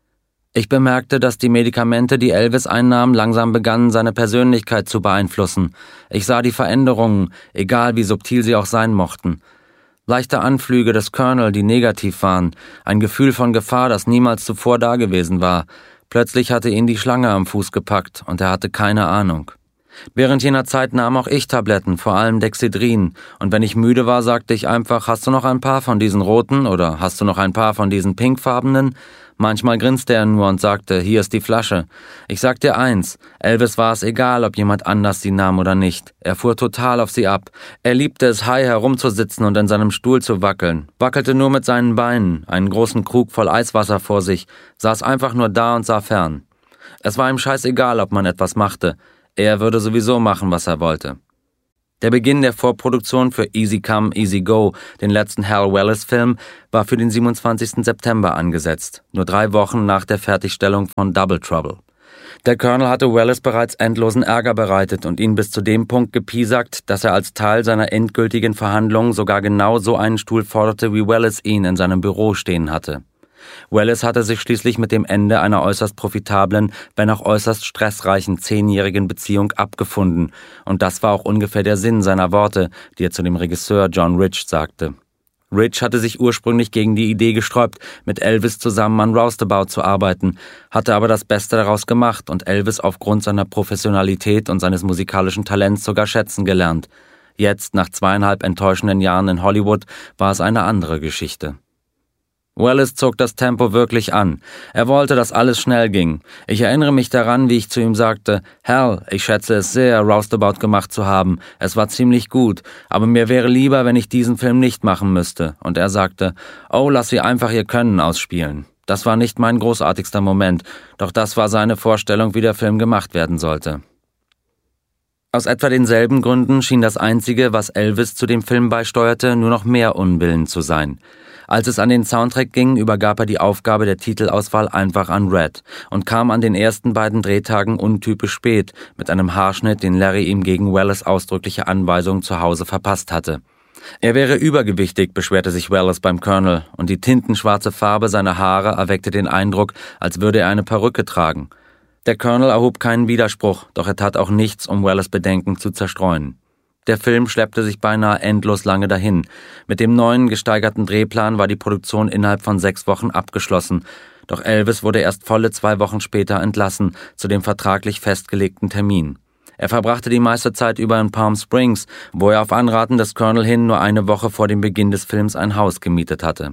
Speaker 1: Ich bemerkte, dass die Medikamente, die Elvis einnahm, langsam begannen, seine Persönlichkeit zu beeinflussen. Ich sah die Veränderungen, egal wie subtil sie auch sein mochten. Leichte Anflüge des Colonel, die negativ waren, ein Gefühl von Gefahr, das niemals zuvor dagewesen war. Plötzlich hatte ihn die Schlange am Fuß gepackt und er hatte keine Ahnung. Während jener Zeit nahm auch ich Tabletten, vor allem Dexedrin, und wenn ich müde war, sagte ich einfach, hast du noch ein paar von diesen roten oder hast du noch ein paar von diesen pinkfarbenen? Manchmal grinste er nur und sagte, hier ist die Flasche. Ich sag dir eins, Elvis war es egal, ob jemand anders sie nahm oder nicht. Er fuhr total auf sie ab. Er liebte es, high herumzusitzen und in seinem Stuhl zu wackeln, wackelte nur mit seinen Beinen, einen großen Krug voll Eiswasser vor sich, saß einfach nur da und sah fern. Es war ihm scheißegal, ob man etwas machte. Er würde sowieso machen, was er wollte. Der Beginn der Vorproduktion für Easy Come, Easy Go, den letzten Hal Wallis-Film, war für den siebenundzwanzigsten September angesetzt, nur drei Wochen nach der Fertigstellung von Double Trouble. Der Colonel hatte Wallis bereits endlosen Ärger bereitet und ihn bis zu dem Punkt gepiesackt, dass er als Teil seiner endgültigen Verhandlungen sogar genau so einen Stuhl forderte, wie Wallis ihn in seinem Büro stehen hatte. Wallis hatte sich schließlich mit dem Ende einer äußerst profitablen, wenn auch äußerst stressreichen zehnjährigen Beziehung abgefunden, und das war auch ungefähr der Sinn seiner Worte, die er zu dem Regisseur John Rich sagte. Rich hatte sich ursprünglich gegen die Idee gesträubt, mit Elvis zusammen an Roustabout zu arbeiten, hatte aber das Beste daraus gemacht und Elvis aufgrund seiner Professionalität und seines musikalischen Talents sogar schätzen gelernt. Jetzt, nach zweieinhalb enttäuschenden Jahren in Hollywood, war es eine andere Geschichte. Wallis zog das Tempo wirklich an. Er wollte, dass alles schnell ging. Ich erinnere mich daran, wie ich zu ihm sagte, Hal, ich schätze es sehr, Roustabout gemacht zu haben. Es war ziemlich gut, aber mir wäre lieber, wenn ich diesen Film nicht machen müsste. Und er sagte, oh, lass sie einfach ihr Können ausspielen. Das war nicht mein großartigster Moment, doch das war seine Vorstellung, wie der Film gemacht werden sollte. Aus etwa denselben Gründen schien das Einzige, was Elvis zu dem Film beisteuerte, nur noch mehr Unwillen zu sein. Als es an den Soundtrack ging, übergab er die Aufgabe der Titelauswahl einfach an Red und kam an den ersten beiden Drehtagen untypisch spät, mit einem Haarschnitt, den Larry ihm gegen Wallis ausdrückliche Anweisung zu Hause verpasst hatte. Er wäre übergewichtig, beschwerte sich Wallis beim Colonel, und die tintenschwarze Farbe seiner Haare erweckte den Eindruck, als würde er eine Perücke tragen. Der Colonel erhob keinen Widerspruch, doch er tat auch nichts, um Wallis' Bedenken zu zerstreuen. Der Film schleppte sich beinahe endlos lange dahin. Mit dem neuen, gesteigerten Drehplan war die Produktion innerhalb von sechs Wochen abgeschlossen. Doch Elvis wurde erst volle zwei Wochen später entlassen, zu dem vertraglich festgelegten Termin. Er verbrachte die meiste Zeit über in Palm Springs, wo er auf Anraten des Colonel hin nur eine Woche vor dem Beginn des Films ein Haus gemietet hatte.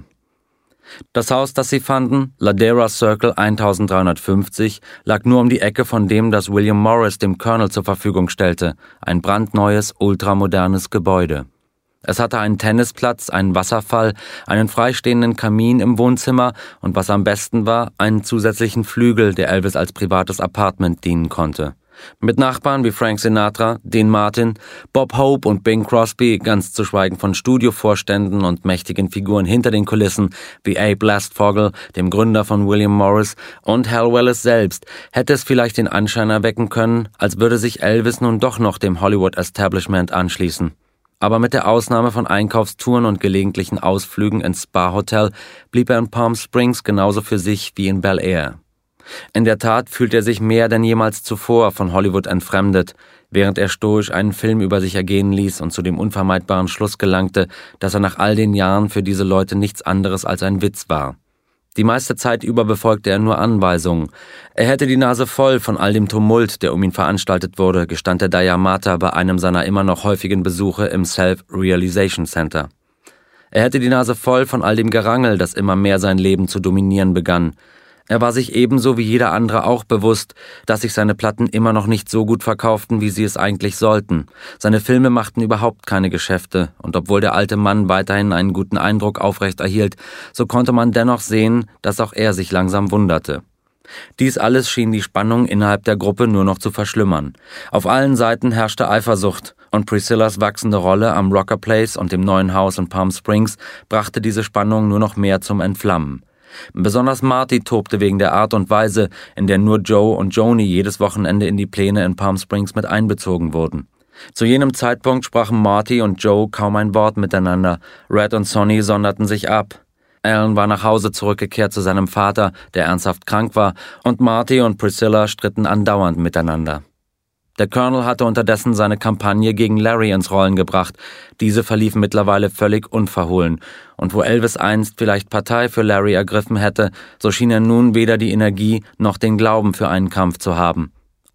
Speaker 1: Das Haus, das sie fanden, Ladera Circle eintausenddreihundertfünfzig, lag nur um die Ecke von dem, das William Morris dem Colonel zur Verfügung stellte, ein brandneues, ultramodernes Gebäude. Es hatte einen Tennisplatz, einen Wasserfall, einen freistehenden Kamin im Wohnzimmer und, was am besten war, einen zusätzlichen Flügel, der Elvis als privates Apartment dienen konnte. Mit Nachbarn wie Frank Sinatra, Dean Martin, Bob Hope und Bing Crosby, ganz zu schweigen von Studiovorständen und mächtigen Figuren hinter den Kulissen wie Abe Lastfogel, dem Gründer von William Morris, und Hal Wallis selbst, hätte es vielleicht den Anschein erwecken können, als würde sich Elvis nun doch noch dem Hollywood-Establishment anschließen. Aber mit der Ausnahme von Einkaufstouren und gelegentlichen Ausflügen ins Spa-Hotel blieb er in Palm Springs genauso für sich wie in Bel Air. In der Tat fühlt er sich mehr denn jemals zuvor von Hollywood entfremdet, während er stoisch einen Film über sich ergehen ließ und zu dem unvermeidbaren Schluss gelangte, dass er nach all den Jahren für diese Leute nichts anderes als ein Witz war. Die meiste Zeit über befolgte er nur Anweisungen. Er hätte die Nase voll von all dem Tumult, der um ihn veranstaltet wurde, gestand der Dayamata bei einem seiner immer noch häufigen Besuche im Self-Realization Center. Er hätte die Nase voll von all dem Gerangel, das immer mehr sein Leben zu dominieren begann. Er war sich ebenso wie jeder andere auch bewusst, dass sich seine Platten immer noch nicht so gut verkauften, wie sie es eigentlich sollten. Seine Filme machten überhaupt keine Geschäfte, und obwohl der alte Mann weiterhin einen guten Eindruck aufrechterhielt, so konnte man dennoch sehen, dass auch er sich langsam wunderte. Dies alles schien die Spannung innerhalb der Gruppe nur noch zu verschlimmern. Auf allen Seiten herrschte Eifersucht, und Priscillas wachsende Rolle am Rocker Place und dem neuen Haus in Palm Springs brachte diese Spannung nur noch mehr zum Entflammen. Besonders Marty tobte wegen der Art und Weise, in der nur Joe und Joni jedes Wochenende in die Pläne in Palm Springs mit einbezogen wurden. Zu jenem Zeitpunkt sprachen Marty und Joe kaum ein Wort miteinander. Red und Sonny sonderten sich ab. Alan war nach Hause zurückgekehrt zu seinem Vater, der ernsthaft krank war, und Marty und Priscilla stritten andauernd miteinander. Der Colonel hatte unterdessen seine Kampagne gegen Larry ins Rollen gebracht. Diese verlief mittlerweile völlig unverhohlen. Und wo Elvis einst vielleicht Partei für Larry ergriffen hätte, so schien er nun weder die Energie noch den Glauben für einen Kampf zu haben.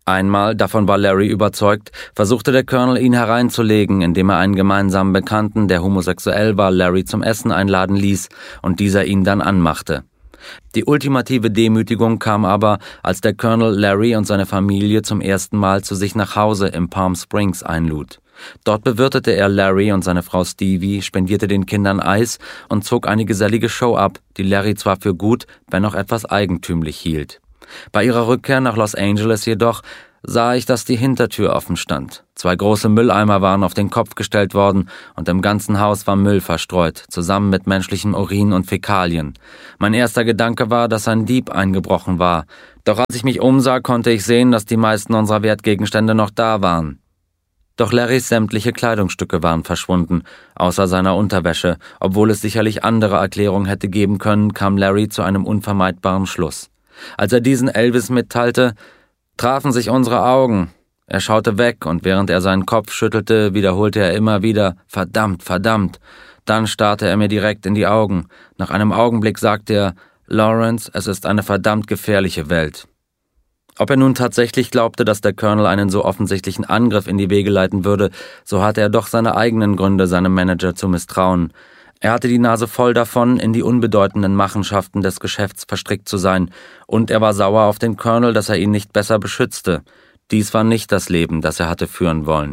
Speaker 1: Einmal, davon war Larry überzeugt, versuchte der Colonel ihn hereinzulegen, indem er einen gemeinsamen Bekannten, der homosexuell war, Larry zum Essen einladen ließ und dieser ihn dann anmachte. Die ultimative Demütigung kam aber, als der Colonel Larry und seine Familie zum ersten Mal zu sich nach Hause im Palm Springs einlud. Dort bewirtete er Larry und seine Frau Stevie, spendierte den Kindern Eis und zog eine gesellige Show ab, die Larry zwar für gut, wenn auch etwas eigentümlich hielt. Bei ihrer Rückkehr nach Los Angeles jedoch sah ich, dass die Hintertür offen stand. Zwei große Mülleimer waren auf den Kopf gestellt worden und im ganzen Haus war Müll verstreut, zusammen mit menschlichem Urin und Fäkalien. Mein erster Gedanke war, dass ein Dieb eingebrochen war. Doch als ich mich umsah, konnte ich sehen, dass die meisten unserer Wertgegenstände noch da waren. Doch Larrys sämtliche Kleidungsstücke waren verschwunden, außer seiner Unterwäsche. Obwohl es sicherlich andere Erklärungen hätte geben können, kam Larry zu einem unvermeidbaren Schluss. Als er diesen Elvis mitteilte, trafen sich unsere Augen. Er schaute weg und während er seinen Kopf schüttelte, wiederholte er immer wieder, verdammt, verdammt. Dann starrte er mir direkt in die Augen. Nach einem Augenblick sagte er, Lawrence, es ist eine verdammt gefährliche Welt. Ob er nun tatsächlich glaubte, dass der Colonel einen so offensichtlichen Angriff in die Wege leiten würde, so hatte er doch seine eigenen Gründe, seinem Manager zu misstrauen. Er hatte die Nase voll davon, in die unbedeutenden Machenschaften des Geschäfts verstrickt zu sein, und er war sauer auf den Colonel, dass er ihn nicht besser beschützte. Dies war nicht das Leben, das er hatte führen wollen.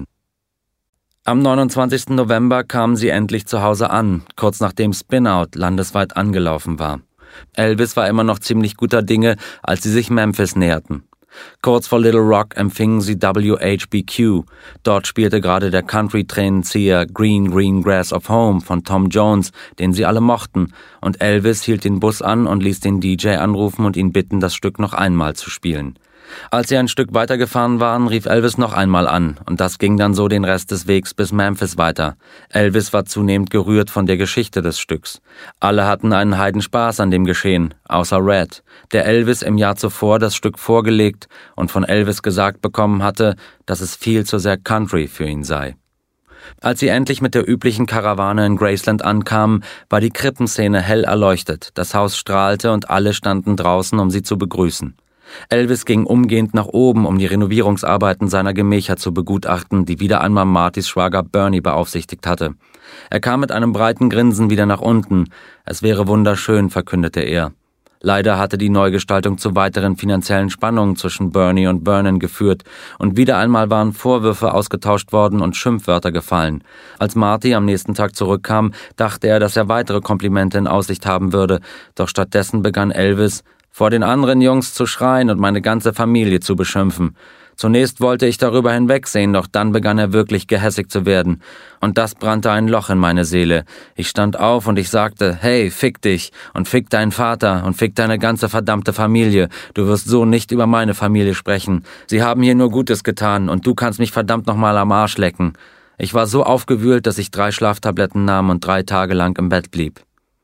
Speaker 1: Am neunundzwanzigsten November kamen sie endlich zu Hause an, kurz nachdem Spin-Out landesweit angelaufen war. Elvis war immer noch ziemlich guter Dinge, als sie sich Memphis näherten. Kurz vor Little Rock empfingen sie W H B Q. Dort spielte gerade der Country-Tränenzieher Green Green Grass of Home von Tom Jones, den sie alle mochten, und Elvis hielt den Bus an und ließ den D J anrufen und ihn bitten, das Stück noch einmal zu spielen. Als sie ein Stück weitergefahren waren, rief Elvis noch einmal an, und das ging dann so den Rest des Wegs bis Memphis weiter. Elvis war zunehmend gerührt von der Geschichte des Stücks. Alle hatten einen Heidenspaß an dem Geschehen, außer Red, der Elvis im Jahr zuvor das Stück vorgelegt und von Elvis gesagt bekommen hatte, dass es viel zu sehr Country für ihn sei. Als sie endlich mit der üblichen Karawane in Graceland ankamen, war die Krippenszene hell erleuchtet, das Haus strahlte und alle standen draußen, um sie zu begrüßen. Elvis ging umgehend nach oben, um die Renovierungsarbeiten seiner Gemächer zu begutachten, die wieder einmal Martys Schwager Bernie beaufsichtigt hatte. Er kam mit einem breiten Grinsen wieder nach unten. Es wäre wunderschön, verkündete er. Leider hatte die Neugestaltung zu weiteren finanziellen Spannungen zwischen Bernie und Vernon geführt, und wieder einmal waren Vorwürfe ausgetauscht worden und Schimpfwörter gefallen. Als Marty am nächsten Tag zurückkam, dachte er, dass er weitere Komplimente in Aussicht haben würde, doch stattdessen begann Elvis, vor den anderen Jungs zu schreien und meine ganze Familie zu beschimpfen. Zunächst wollte ich darüber hinwegsehen, doch dann begann er wirklich gehässig zu werden. Und das brannte ein Loch in meine Seele. Ich stand auf und ich sagte, hey, fick dich und fick deinen Vater und fick deine ganze verdammte Familie. Du wirst so nicht über meine Familie sprechen. Sie haben hier nur Gutes getan und du kannst mich verdammt nochmal am Arsch lecken. Ich war so aufgewühlt, dass ich drei Schlaftabletten nahm und drei Tage lang im Bett blieb.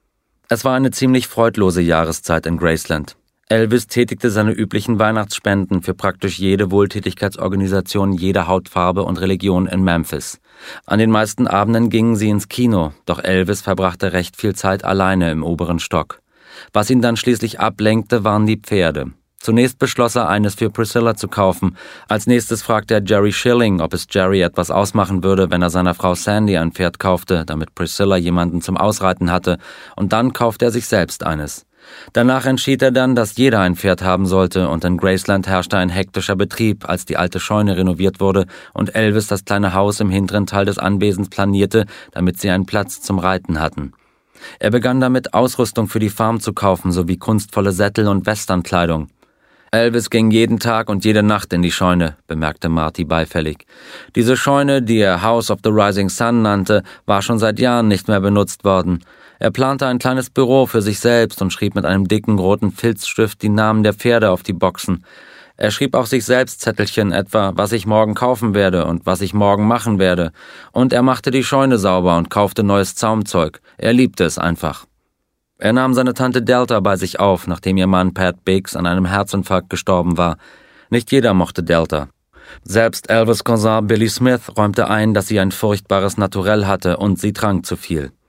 Speaker 1: Es war eine ziemlich freudlose Jahreszeit in Graceland. Elvis tätigte seine üblichen Weihnachtsspenden für praktisch jede Wohltätigkeitsorganisation jeder Hautfarbe und Religion in Memphis. An den meisten Abenden gingen sie ins Kino, doch Elvis verbrachte recht viel Zeit alleine im oberen Stock. Was ihn dann schließlich ablenkte, waren die Pferde. Zunächst beschloss er, eines für Priscilla zu kaufen. Als nächstes fragte er Jerry Schilling, ob es Jerry etwas ausmachen würde, wenn er seiner Frau Sandy ein Pferd kaufte, damit Priscilla jemanden zum Ausreiten hatte, und dann kaufte er sich selbst eines. Danach entschied er dann, dass jeder ein Pferd haben sollte, und in Graceland herrschte ein hektischer Betrieb, als die alte Scheune renoviert wurde und Elvis das kleine Haus im hinteren Teil des Anwesens planierte, damit sie einen Platz zum Reiten hatten. Er begann damit, Ausrüstung für die Farm zu kaufen, sowie kunstvolle Sättel und Westernkleidung. Elvis ging jeden Tag und jede Nacht in die Scheune, bemerkte Marty beifällig. Diese Scheune, die er House of the Rising Sun nannte, war schon seit Jahren nicht mehr benutzt worden. Er plante ein kleines Büro für sich selbst und schrieb mit einem dicken roten Filzstift die Namen der Pferde auf die Boxen. Er schrieb auch sich selbst Zettelchen, etwa, was ich morgen kaufen werde und was ich morgen machen werde. Und er machte die Scheune sauber und kaufte neues Zaumzeug. Er liebte es einfach. Er nahm seine Tante Delta bei sich auf, nachdem ihr Mann Pat Biggs an einem Herzinfarkt gestorben war. Nicht jeder mochte Delta. Selbst Elvis' Cousin Billy Smith räumte ein, dass sie ein furchtbares Naturell hatte und sie trank zu viel.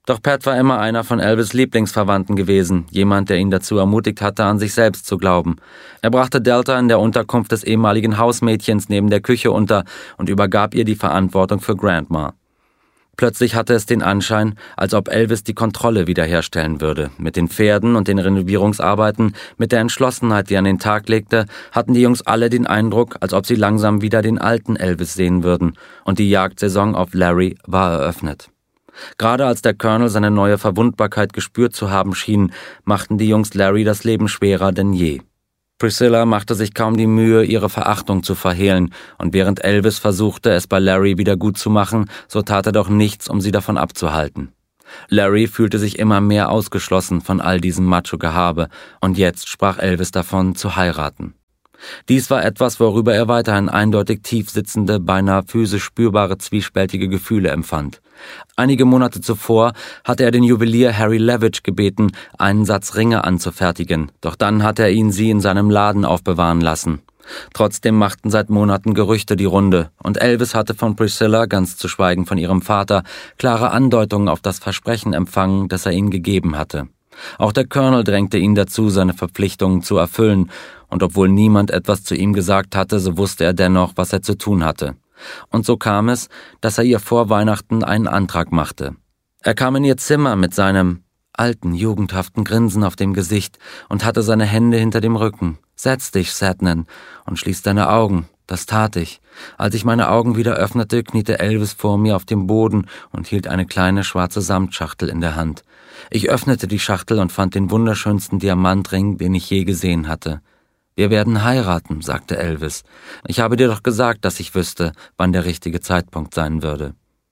Speaker 1: Doch Pat war immer einer von Elvis' Lieblingsverwandten gewesen, jemand, der ihn dazu ermutigt hatte, an sich selbst zu glauben. Er brachte Delta in der Unterkunft des ehemaligen Hausmädchens neben der Küche unter und übergab ihr die Verantwortung für Grandma. Plötzlich hatte es den Anschein, als ob Elvis die Kontrolle wiederherstellen würde. Mit den Pferden und den Renovierungsarbeiten, mit der Entschlossenheit, die er an den Tag legte, hatten die Jungs alle den Eindruck, als ob sie langsam wieder den alten Elvis sehen würden, und die Jagdsaison auf Larry war eröffnet. Gerade als der Colonel seine neue Verwundbarkeit gespürt zu haben schien, machten die Jungs Larry das Leben schwerer denn je. Priscilla machte sich kaum die Mühe, ihre Verachtung zu verhehlen, und während Elvis versuchte, es bei Larry wieder gut zu machen, so tat er doch nichts, um sie davon abzuhalten. Larry fühlte sich immer mehr ausgeschlossen von all diesem Macho-Gehabe, und jetzt sprach Elvis davon, zu heiraten. Dies war etwas, worüber er weiterhin eindeutig tief sitzende, beinahe physisch spürbare, zwiespältige Gefühle empfand. Einige Monate zuvor hatte er den Juwelier Harry Levitt gebeten, einen Satz Ringe anzufertigen, doch dann hatte er ihn sie in seinem Laden aufbewahren lassen. Trotzdem machten seit Monaten Gerüchte die Runde, und Elvis hatte von Priscilla, ganz zu schweigen von ihrem Vater, klare Andeutungen auf das Versprechen empfangen, das er ihnen gegeben hatte. Auch der Colonel drängte ihn dazu, seine Verpflichtungen zu erfüllen, und obwohl niemand etwas zu ihm gesagt hatte, so wusste er dennoch, was er zu tun hatte. Und so kam es, dass er ihr vor Weihnachten einen Antrag machte. Er kam in ihr Zimmer mit seinem alten, jugendhaften Grinsen auf dem Gesicht und hatte seine Hände hinter dem Rücken. »Setz dich, Sadnan, und schließ deine Augen.« Das tat ich. Als ich meine Augen wieder öffnete, kniete Elvis vor mir auf dem Boden und hielt eine kleine schwarze Samtschachtel in der Hand. Ich öffnete die Schachtel und fand den wunderschönsten Diamantring, den ich je gesehen hatte. »Wir werden heiraten«, sagte Elvis. »Ich habe dir doch gesagt, dass ich wüsste, wann der richtige Zeitpunkt sein würde.«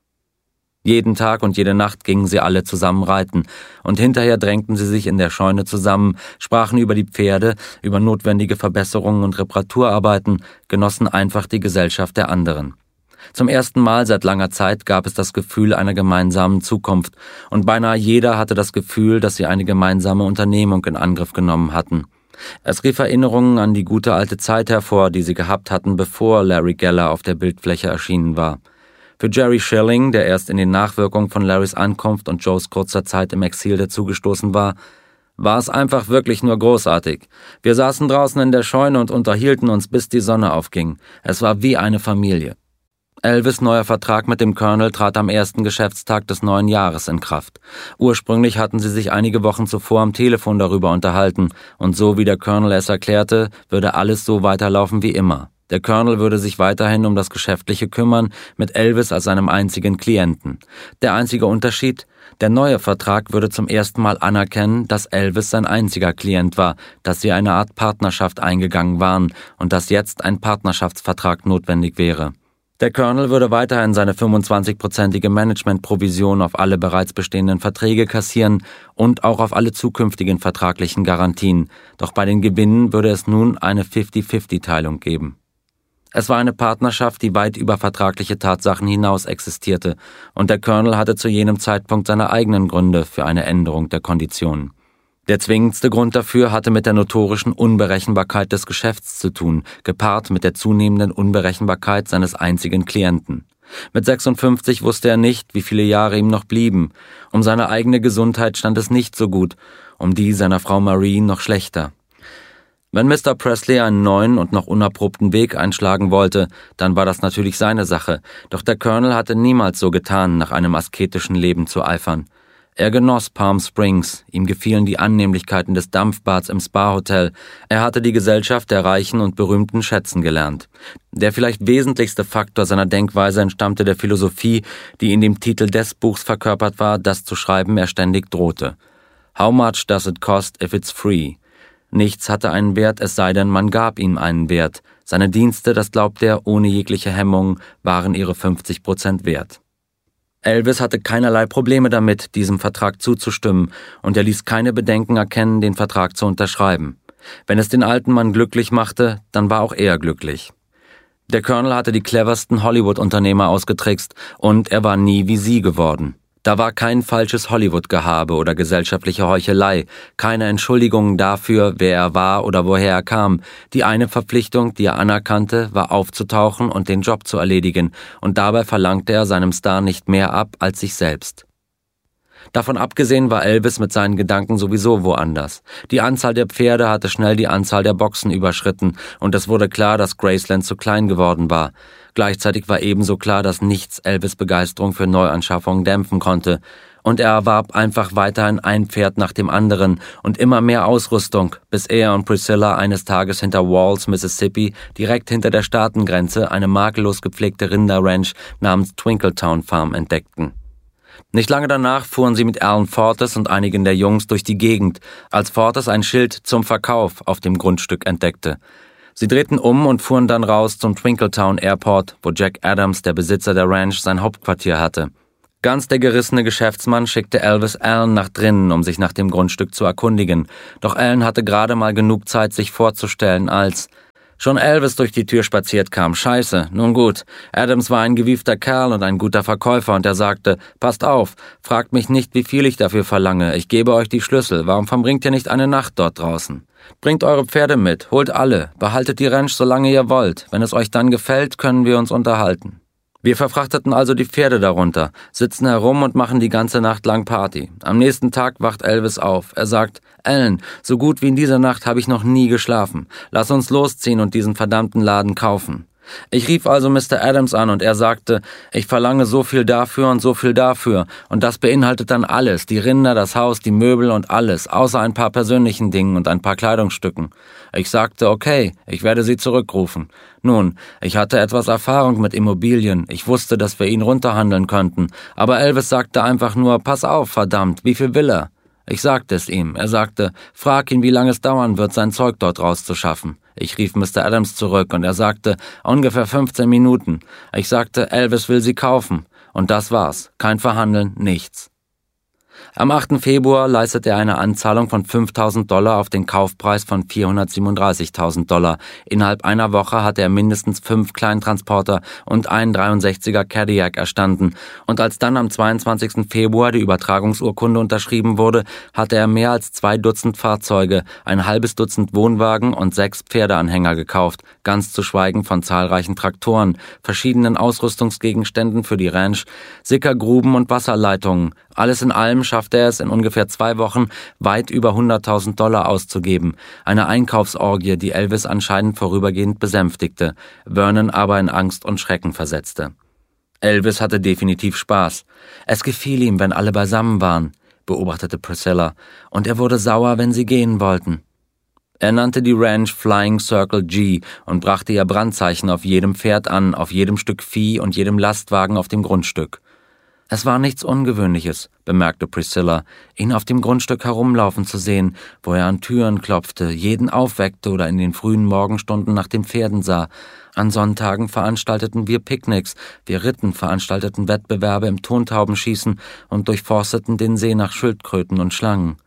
Speaker 1: Jeden Tag und jede Nacht gingen sie alle zusammen reiten, und hinterher drängten sie sich in der Scheune zusammen, sprachen über die Pferde, über notwendige Verbesserungen und Reparaturarbeiten, genossen einfach die Gesellschaft der anderen. Zum ersten Mal seit langer Zeit gab es das Gefühl einer gemeinsamen Zukunft, und beinahe jeder hatte das Gefühl, dass sie eine gemeinsame Unternehmung in Angriff genommen hatten. Es rief Erinnerungen an die gute alte Zeit hervor, die sie gehabt hatten, bevor Larry Geller auf der Bildfläche erschienen war. Für Jerry Schilling, der erst in den Nachwirkungen von Larrys Ankunft und Joes kurzer Zeit im Exil dazugestoßen war, war es einfach wirklich nur großartig. Wir saßen draußen in der Scheune und unterhielten uns, bis die Sonne aufging. Es war wie eine Familie. Elvis' neuer Vertrag mit dem Colonel trat am ersten Geschäftstag des neuen Jahres in Kraft. Ursprünglich hatten sie sich einige Wochen zuvor am Telefon darüber unterhalten, und so wie der Colonel es erklärte, würde alles so weiterlaufen wie immer. Der Colonel würde sich weiterhin um das Geschäftliche kümmern, mit Elvis als seinem einzigen Klienten. Der einzige Unterschied: Der neue Vertrag würde zum ersten Mal anerkennen, dass Elvis sein einziger Klient war, dass sie eine Art Partnerschaft eingegangen waren und dass jetzt ein Partnerschaftsvertrag notwendig wäre. Der Colonel würde weiterhin seine fünfundzwanzigprozentige Managementprovision auf alle bereits bestehenden Verträge kassieren und auch auf alle zukünftigen vertraglichen Garantien, doch bei den Gewinnen würde es nun eine fifty-fifty-Teilung geben. Es war eine Partnerschaft, die weit über vertragliche Tatsachen hinaus existierte, und der Colonel hatte zu jenem Zeitpunkt seine eigenen Gründe für eine Änderung der Konditionen. Der zwingendste Grund dafür hatte mit der notorischen Unberechenbarkeit des Geschäfts zu tun, gepaart mit der zunehmenden Unberechenbarkeit seines einzigen Klienten. Mit sechsundfünfzig wusste er nicht, wie viele Jahre ihm noch blieben. Um seine eigene Gesundheit stand es nicht so gut, um die seiner Frau Marie noch schlechter. Wenn Mister Presley einen neuen und noch unerprobten Weg einschlagen wollte, dann war das natürlich seine Sache, doch der Colonel hatte niemals so getan, nach einem asketischen Leben zu eifern. Er genoss Palm Springs, ihm gefielen die Annehmlichkeiten des Dampfbads im Spa-Hotel, er hatte die Gesellschaft der Reichen und Berühmten schätzen gelernt. Der vielleicht wesentlichste Faktor seiner Denkweise entstammte der Philosophie, die in dem Titel des Buchs verkörpert war, das zu schreiben er ständig drohte. How much does it cost if it's free? Nichts hatte einen Wert, es sei denn, man gab ihm einen Wert. Seine Dienste, das glaubte er, ohne jegliche Hemmung, waren ihre fünfzig Prozent wert. Elvis hatte keinerlei Probleme damit, diesem Vertrag zuzustimmen, und er ließ keine Bedenken erkennen, den Vertrag zu unterschreiben. Wenn es den alten Mann glücklich machte, dann war auch er glücklich. Der Colonel hatte die cleversten Hollywood-Unternehmer ausgetrickst, und er war nie wie sie geworden. Da war kein falsches Hollywood-Gehabe oder gesellschaftliche Heuchelei, keine Entschuldigungen dafür, wer er war oder woher er kam. Die eine Verpflichtung, die er anerkannte, war aufzutauchen und den Job zu erledigen, und dabei verlangte er seinem Star nicht mehr ab als sich selbst. Davon abgesehen war Elvis mit seinen Gedanken sowieso woanders. Die Anzahl der Pferde hatte schnell die Anzahl der Boxen überschritten und es wurde klar, dass Graceland zu klein geworden war. Gleichzeitig war ebenso klar, dass nichts Elvis' Begeisterung für Neuanschaffungen dämpfen konnte. Und er erwarb einfach weiterhin ein Pferd nach dem anderen und immer mehr Ausrüstung, bis er und Priscilla eines Tages hinter Walls, Mississippi, direkt hinter der Staatengrenze, eine makellos gepflegte Rinderranch namens Twinkletown Farm entdeckten. Nicht lange danach fuhren sie mit Alan Fortes und einigen der Jungs durch die Gegend, als Fortes ein Schild zum Verkauf auf dem Grundstück entdeckte. Sie drehten um und fuhren dann raus zum Twinkletown Airport, wo Jack Adams, der Besitzer der Ranch, sein Hauptquartier hatte. Ganz der gerissene Geschäftsmann schickte Elvis Alan nach drinnen, um sich nach dem Grundstück zu erkundigen. Doch Alan hatte gerade mal genug Zeit, sich vorzustellen, als schon Elvis durch die Tür spaziert kam. Scheiße, nun gut. Adams war ein gewiefter Kerl und ein guter Verkäufer und er sagte, passt auf, fragt mich nicht, wie viel ich dafür verlange. Ich gebe euch die Schlüssel. Warum verbringt ihr nicht eine Nacht dort draußen? Bringt eure Pferde mit, holt alle, behaltet die Ranch, solange ihr wollt. Wenn es euch dann gefällt, können wir uns unterhalten. Wir verfrachteten also die Pferde darunter, sitzen herum und machen die ganze Nacht lang Party. Am nächsten Tag wacht Elvis auf. Er sagt, Alan, so gut wie in dieser Nacht habe ich noch nie geschlafen. Lass uns losziehen und diesen verdammten Laden kaufen. Ich rief also Mister Adams an und er sagte, ich verlange so viel dafür und so viel dafür und das beinhaltet dann alles, die Rinder, das Haus, die Möbel und alles, außer ein paar persönlichen Dingen und ein paar Kleidungsstücken. Ich sagte, okay, ich werde sie zurückrufen. Nun, ich hatte etwas Erfahrung mit Immobilien, ich wusste, dass wir ihn runterhandeln könnten, aber Elvis sagte einfach nur, pass auf, verdammt, wie viel will er? Ich sagte es ihm, er sagte, frag ihn, wie lange es dauern wird, sein Zeug dort rauszuschaffen. Ich rief Mister Adams zurück und er sagte, ungefähr fünfzehn Minuten. Ich sagte, Elvis will sie kaufen. Und das war's. Kein Verhandeln, nichts. Am achten Februar leistete er eine Anzahlung von fünftausend Dollar auf den Kaufpreis von vierhundertsiebenunddreißigtausend Dollar. Innerhalb einer Woche hatte er mindestens fünf Kleintransporter und einen dreiundsechziger Cadillac erstanden. Und als dann am zweiundzwanzigsten Februar die Übertragungsurkunde unterschrieben wurde, hatte er mehr als zwei Dutzend Fahrzeuge, ein halbes Dutzend Wohnwagen und sechs Pferdeanhänger gekauft, ganz zu schweigen von zahlreichen Traktoren, verschiedenen Ausrüstungsgegenständen für die Ranch, Sickergruben und Wasserleitungen. Alles in allem schaffte er es in ungefähr zwei Wochen, weit über hunderttausend Dollar auszugeben. Eine Einkaufsorgie, die Elvis anscheinend vorübergehend besänftigte, Vernon aber in Angst und Schrecken versetzte. Elvis hatte definitiv Spaß. Es gefiel ihm, wenn alle beisammen waren, beobachtete Priscilla, und er wurde sauer, wenn sie gehen wollten. Er nannte die Ranch Flying Circle G und brachte ihr Brandzeichen auf jedem Pferd an, auf jedem Stück Vieh und jedem Lastwagen auf dem Grundstück. Es war nichts Ungewöhnliches, bemerkte Priscilla, ihn auf dem Grundstück herumlaufen zu sehen, wo er an Türen klopfte, jeden aufweckte oder in den frühen Morgenstunden nach den Pferden sah. An Sonntagen veranstalteten wir Picknicks, wir ritten, veranstalteten Wettbewerbe im Tontaubenschießen und durchforsteten den See nach Schildkröten und Schlangen.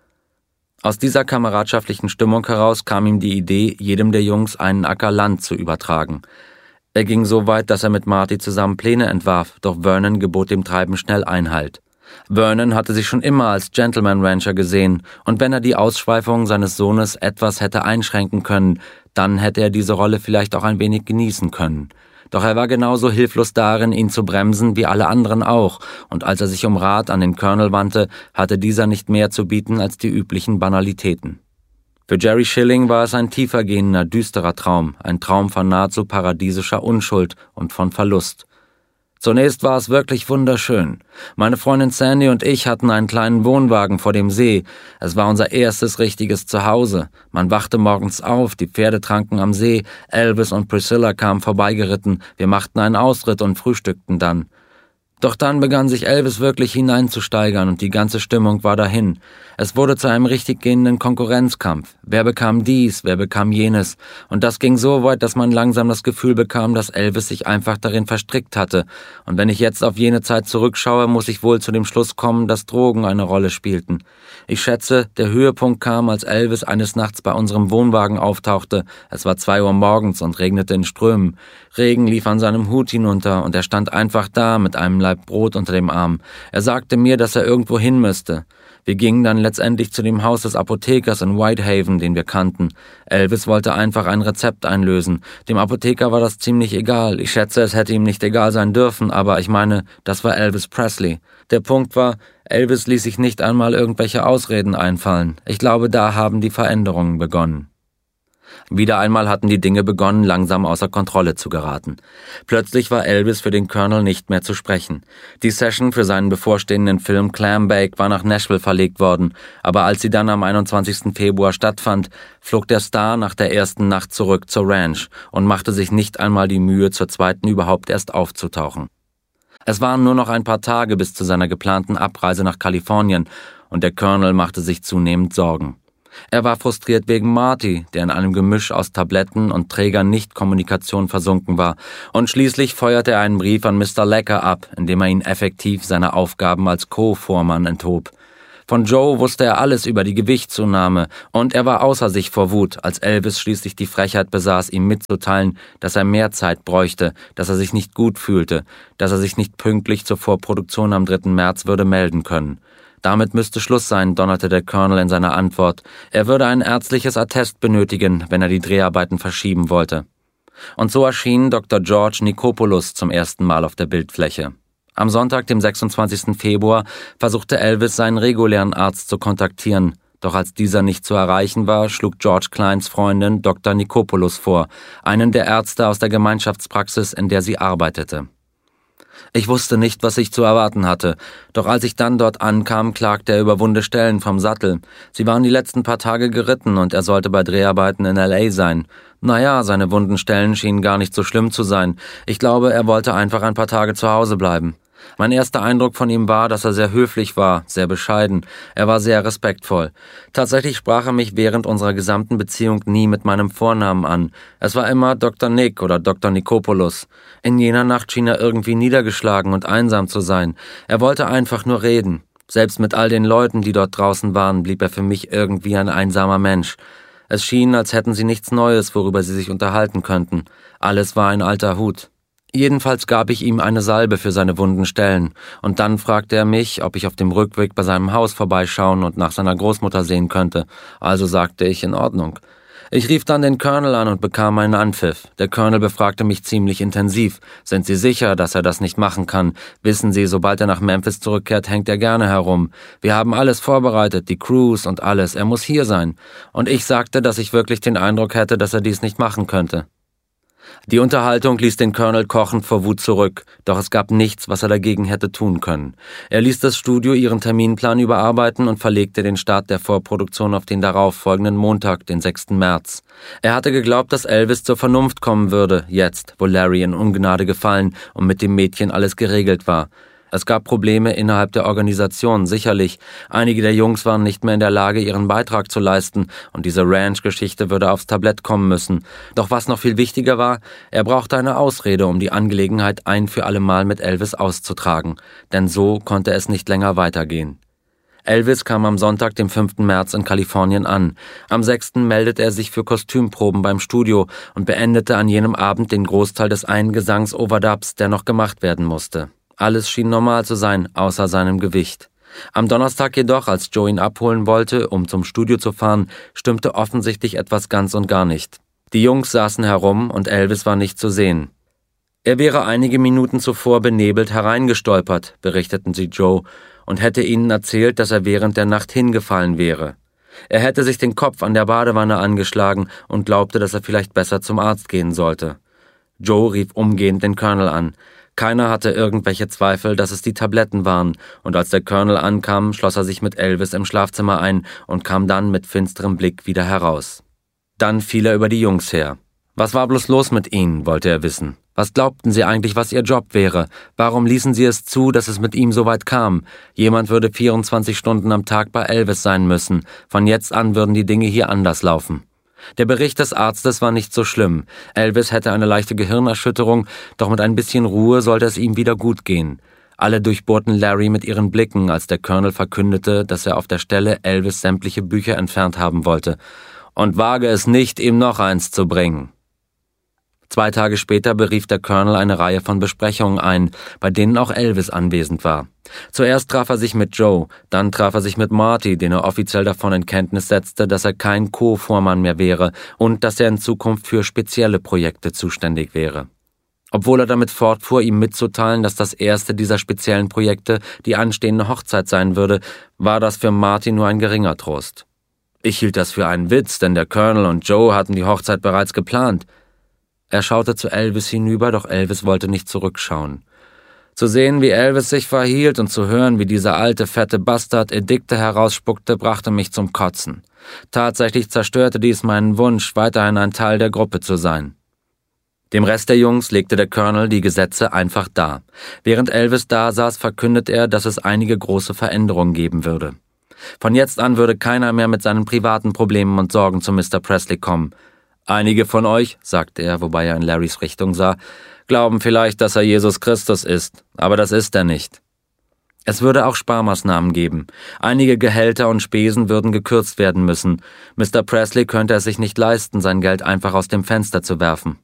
Speaker 1: Aus dieser kameradschaftlichen Stimmung heraus kam ihm die Idee, jedem der Jungs einen Acker Land zu übertragen. Er ging so weit, dass er mit Marty zusammen Pläne entwarf, doch Vernon gebot dem Treiben schnell Einhalt. Vernon hatte sich schon immer als Gentleman-Rancher gesehen, und wenn er die Ausschweifungen seines Sohnes etwas hätte einschränken können, dann hätte er diese Rolle vielleicht auch ein wenig genießen können. Doch er war genauso hilflos darin, ihn zu bremsen, wie alle anderen auch, und als er sich um Rat an den Colonel wandte, hatte dieser nicht mehr zu bieten als die üblichen Banalitäten. Für Jerry Schilling war es ein tiefergehender, düsterer Traum, ein Traum von nahezu paradiesischer Unschuld und von Verlust. Zunächst war es wirklich wunderschön. Meine Freundin Sandy und ich hatten einen kleinen Wohnwagen vor dem See. Es war unser erstes richtiges Zuhause. Man wachte morgens auf, die Pferde tranken am See, Elvis und Priscilla kamen vorbeigeritten, wir machten einen Ausritt und frühstückten dann. Doch dann begann sich Elvis wirklich hineinzusteigern und die ganze Stimmung war dahin. Es wurde zu einem richtig gehenden Konkurrenzkampf. Wer bekam dies, wer bekam jenes? Und das ging so weit, dass man langsam das Gefühl bekam, dass Elvis sich einfach darin verstrickt hatte. Und wenn ich jetzt auf jene Zeit zurückschaue, muss ich wohl zu dem Schluss kommen, dass Drogen eine Rolle spielten. Ich schätze, der Höhepunkt kam, als Elvis eines Nachts bei unserem Wohnwagen auftauchte. Es war zwei Uhr morgens und regnete in Strömen. Regen lief an seinem Hut hinunter und er stand einfach da mit einem Laib Brot unter dem Arm. Er sagte mir, dass er irgendwo hin müsste. Wir gingen dann letztendlich zu dem Haus des Apothekers in Whitehaven, den wir kannten. Elvis wollte einfach ein Rezept einlösen. Dem Apotheker war das ziemlich egal. Ich schätze, es hätte ihm nicht egal sein dürfen, aber ich meine, das war Elvis Presley. Der Punkt war, Elvis ließ sich nicht einmal irgendwelche Ausreden einfallen. Ich glaube, da haben die Veränderungen begonnen. Wieder einmal hatten die Dinge begonnen, langsam außer Kontrolle zu geraten. Plötzlich war Elvis für den Colonel nicht mehr zu sprechen. Die Session für seinen bevorstehenden Film Clambake war nach Nashville verlegt worden, aber als sie dann am einundzwanzigsten Februar stattfand, flog der Star nach der ersten Nacht zurück zur Ranch und machte sich nicht einmal die Mühe, zur zweiten überhaupt erst aufzutauchen. Es waren nur noch ein paar Tage bis zu seiner geplanten Abreise nach Kalifornien, und der Colonel machte sich zunehmend Sorgen. Er war frustriert wegen Marty, der in einem Gemisch aus Tabletten und träger Nichtkommunikation versunken war, und schließlich feuerte er einen Brief an Mister Lecker ab, indem er ihn effektiv seiner Aufgaben als Co-Vormann enthob. Von Joe wusste er alles über die Gewichtszunahme, und er war außer sich vor Wut, als Elvis schließlich die Frechheit besaß, ihm mitzuteilen, dass er mehr Zeit bräuchte, dass er sich nicht gut fühlte, dass er sich nicht pünktlich zur Vorproduktion am dritten März würde melden können. Damit müsste Schluss sein, donnerte der Colonel in seiner Antwort. Er würde ein ärztliches Attest benötigen, wenn er die Dreharbeiten verschieben wollte. Und so erschien Doktor George Nikopoulos zum ersten Mal auf der Bildfläche. Am Sonntag, dem sechsundzwanzigsten Februar, versuchte Elvis, seinen regulären Arzt zu kontaktieren. Doch als dieser nicht zu erreichen war, schlug George Kleins Freundin Doktor Nikopoulos vor, einen der Ärzte aus der Gemeinschaftspraxis, in der sie arbeitete. Ich wusste nicht, was ich zu erwarten hatte, doch als ich dann dort ankam, klagte er über wunde Stellen vom Sattel. Sie waren die letzten paar Tage geritten und er sollte bei Dreharbeiten in L A sein. Naja, seine wunden Stellen schienen gar nicht so schlimm zu sein. Ich glaube, er wollte einfach ein paar Tage zu Hause bleiben. Mein erster Eindruck von ihm war, dass er sehr höflich war, sehr bescheiden. Er war sehr respektvoll. Tatsächlich sprach er mich während unserer gesamten Beziehung nie mit meinem Vornamen an. Es war immer Doktor Nick oder Doktor Nikopoulos. In jener Nacht schien er irgendwie niedergeschlagen und einsam zu sein. Er wollte einfach nur reden. Selbst mit all den Leuten, die dort draußen waren, blieb er für mich irgendwie ein einsamer Mensch. Es schien, als hätten sie nichts Neues, worüber sie sich unterhalten könnten. Alles war ein alter Hut. Jedenfalls gab ich ihm eine Salbe für seine wunden Stellen, und dann fragte er mich, ob ich auf dem Rückweg bei seinem Haus vorbeischauen und nach seiner Großmutter sehen könnte. Also sagte ich, in Ordnung. Ich rief dann den Colonel an und bekam einen Anpfiff. Der Colonel befragte mich ziemlich intensiv. Sind Sie sicher, dass er das nicht machen kann? Wissen Sie, sobald er nach Memphis zurückkehrt, hängt er gerne herum. Wir haben alles vorbereitet, die Crews und alles. Er muss hier sein. Und ich sagte, dass ich wirklich den Eindruck hätte, dass er dies nicht machen könnte. Die Unterhaltung ließ den Colonel kochend vor Wut zurück, doch es gab nichts, was er dagegen hätte tun können. Er ließ das Studio ihren Terminplan überarbeiten und verlegte den Start der Vorproduktion auf den darauffolgenden Montag, den sechsten März. Er hatte geglaubt, dass Elvis zur Vernunft kommen würde, jetzt, wo Larry in Ungnade gefallen und mit dem Mädchen alles geregelt war. Es gab Probleme innerhalb der Organisation, sicherlich. Einige der Jungs waren nicht mehr in der Lage, ihren Beitrag zu leisten, und diese Ranch-Geschichte würde aufs Tablett kommen müssen. Doch was noch viel wichtiger war, er brauchte eine Ausrede, um die Angelegenheit ein für alle Mal mit Elvis auszutragen. Denn so konnte es nicht länger weitergehen. Elvis kam am Sonntag, dem fünften März, in Kalifornien an. Am sechsten meldete er sich für Kostümproben beim Studio und beendete an jenem Abend den Großteil des einen Gesangs-Overdubs, der noch gemacht werden musste. Alles schien normal zu sein, außer seinem Gewicht. Am Donnerstag jedoch, als Joe ihn abholen wollte, um zum Studio zu fahren, stimmte offensichtlich etwas ganz und gar nicht. Die Jungs saßen herum und Elvis war nicht zu sehen. Er wäre einige Minuten zuvor benebelt hereingestolpert, berichteten sie Joe, und hätte ihnen erzählt, dass er während der Nacht hingefallen wäre. Er hätte sich den Kopf an der Badewanne angeschlagen und glaubte, dass er vielleicht besser zum Arzt gehen sollte. Joe rief umgehend den Colonel an. Keiner hatte irgendwelche Zweifel, dass es die Tabletten waren, und als der Colonel ankam, schloss er sich mit Elvis im Schlafzimmer ein und kam dann mit finsterem Blick wieder heraus. Dann fiel er über die Jungs her. Was war bloß los mit ihnen, wollte er wissen. Was glaubten sie eigentlich, was ihr Job wäre? Warum ließen sie es zu, dass es mit ihm so weit kam? Jemand würde vierundzwanzig Stunden am Tag bei Elvis sein müssen. Von jetzt an würden die Dinge hier anders laufen. Der Bericht des Arztes war nicht so schlimm. Elvis hätte eine leichte Gehirnerschütterung, doch mit ein bisschen Ruhe sollte es ihm wieder gut gehen. Alle durchbohrten Larry mit ihren Blicken, als der Colonel verkündete, dass er auf der Stelle Elvis sämtliche Bücher entfernt haben wollte. Und wage es nicht, ihm noch eins zu bringen. Zwei Tage später berief der Colonel eine Reihe von Besprechungen ein, bei denen auch Elvis anwesend war. Zuerst traf er sich mit Joe, dann traf er sich mit Marty, den er offiziell davon in Kenntnis setzte, dass er kein Co-Vormann mehr wäre und dass er in Zukunft für spezielle Projekte zuständig wäre. Obwohl er damit fortfuhr, ihm mitzuteilen, dass das erste dieser speziellen Projekte die anstehende Hochzeit sein würde, war das für Marty nur ein geringer Trost. Ich hielt das für einen Witz, denn der Colonel und Joe hatten die Hochzeit bereits geplant. Er schaute zu Elvis hinüber, doch Elvis wollte nicht zurückschauen. Zu sehen, wie Elvis sich verhielt und zu hören, wie dieser alte, fette Bastard Edikte herausspuckte, brachte mich zum Kotzen. Tatsächlich zerstörte dies meinen Wunsch, weiterhin ein Teil der Gruppe zu sein. Dem Rest der Jungs legte der Colonel die Gesetze einfach dar. Während Elvis dasaß, verkündete er, dass es einige große Veränderungen geben würde. Von jetzt an würde keiner mehr mit seinen privaten Problemen und Sorgen zu Mister Presley kommen. Einige von euch, sagte er, wobei er in Larrys Richtung sah, glauben vielleicht, dass er Jesus Christus ist, aber das ist er nicht. Es würde auch Sparmaßnahmen geben. Einige Gehälter und Spesen würden gekürzt werden müssen. Mister Presley könnte es sich nicht leisten, sein Geld einfach aus dem Fenster zu werfen.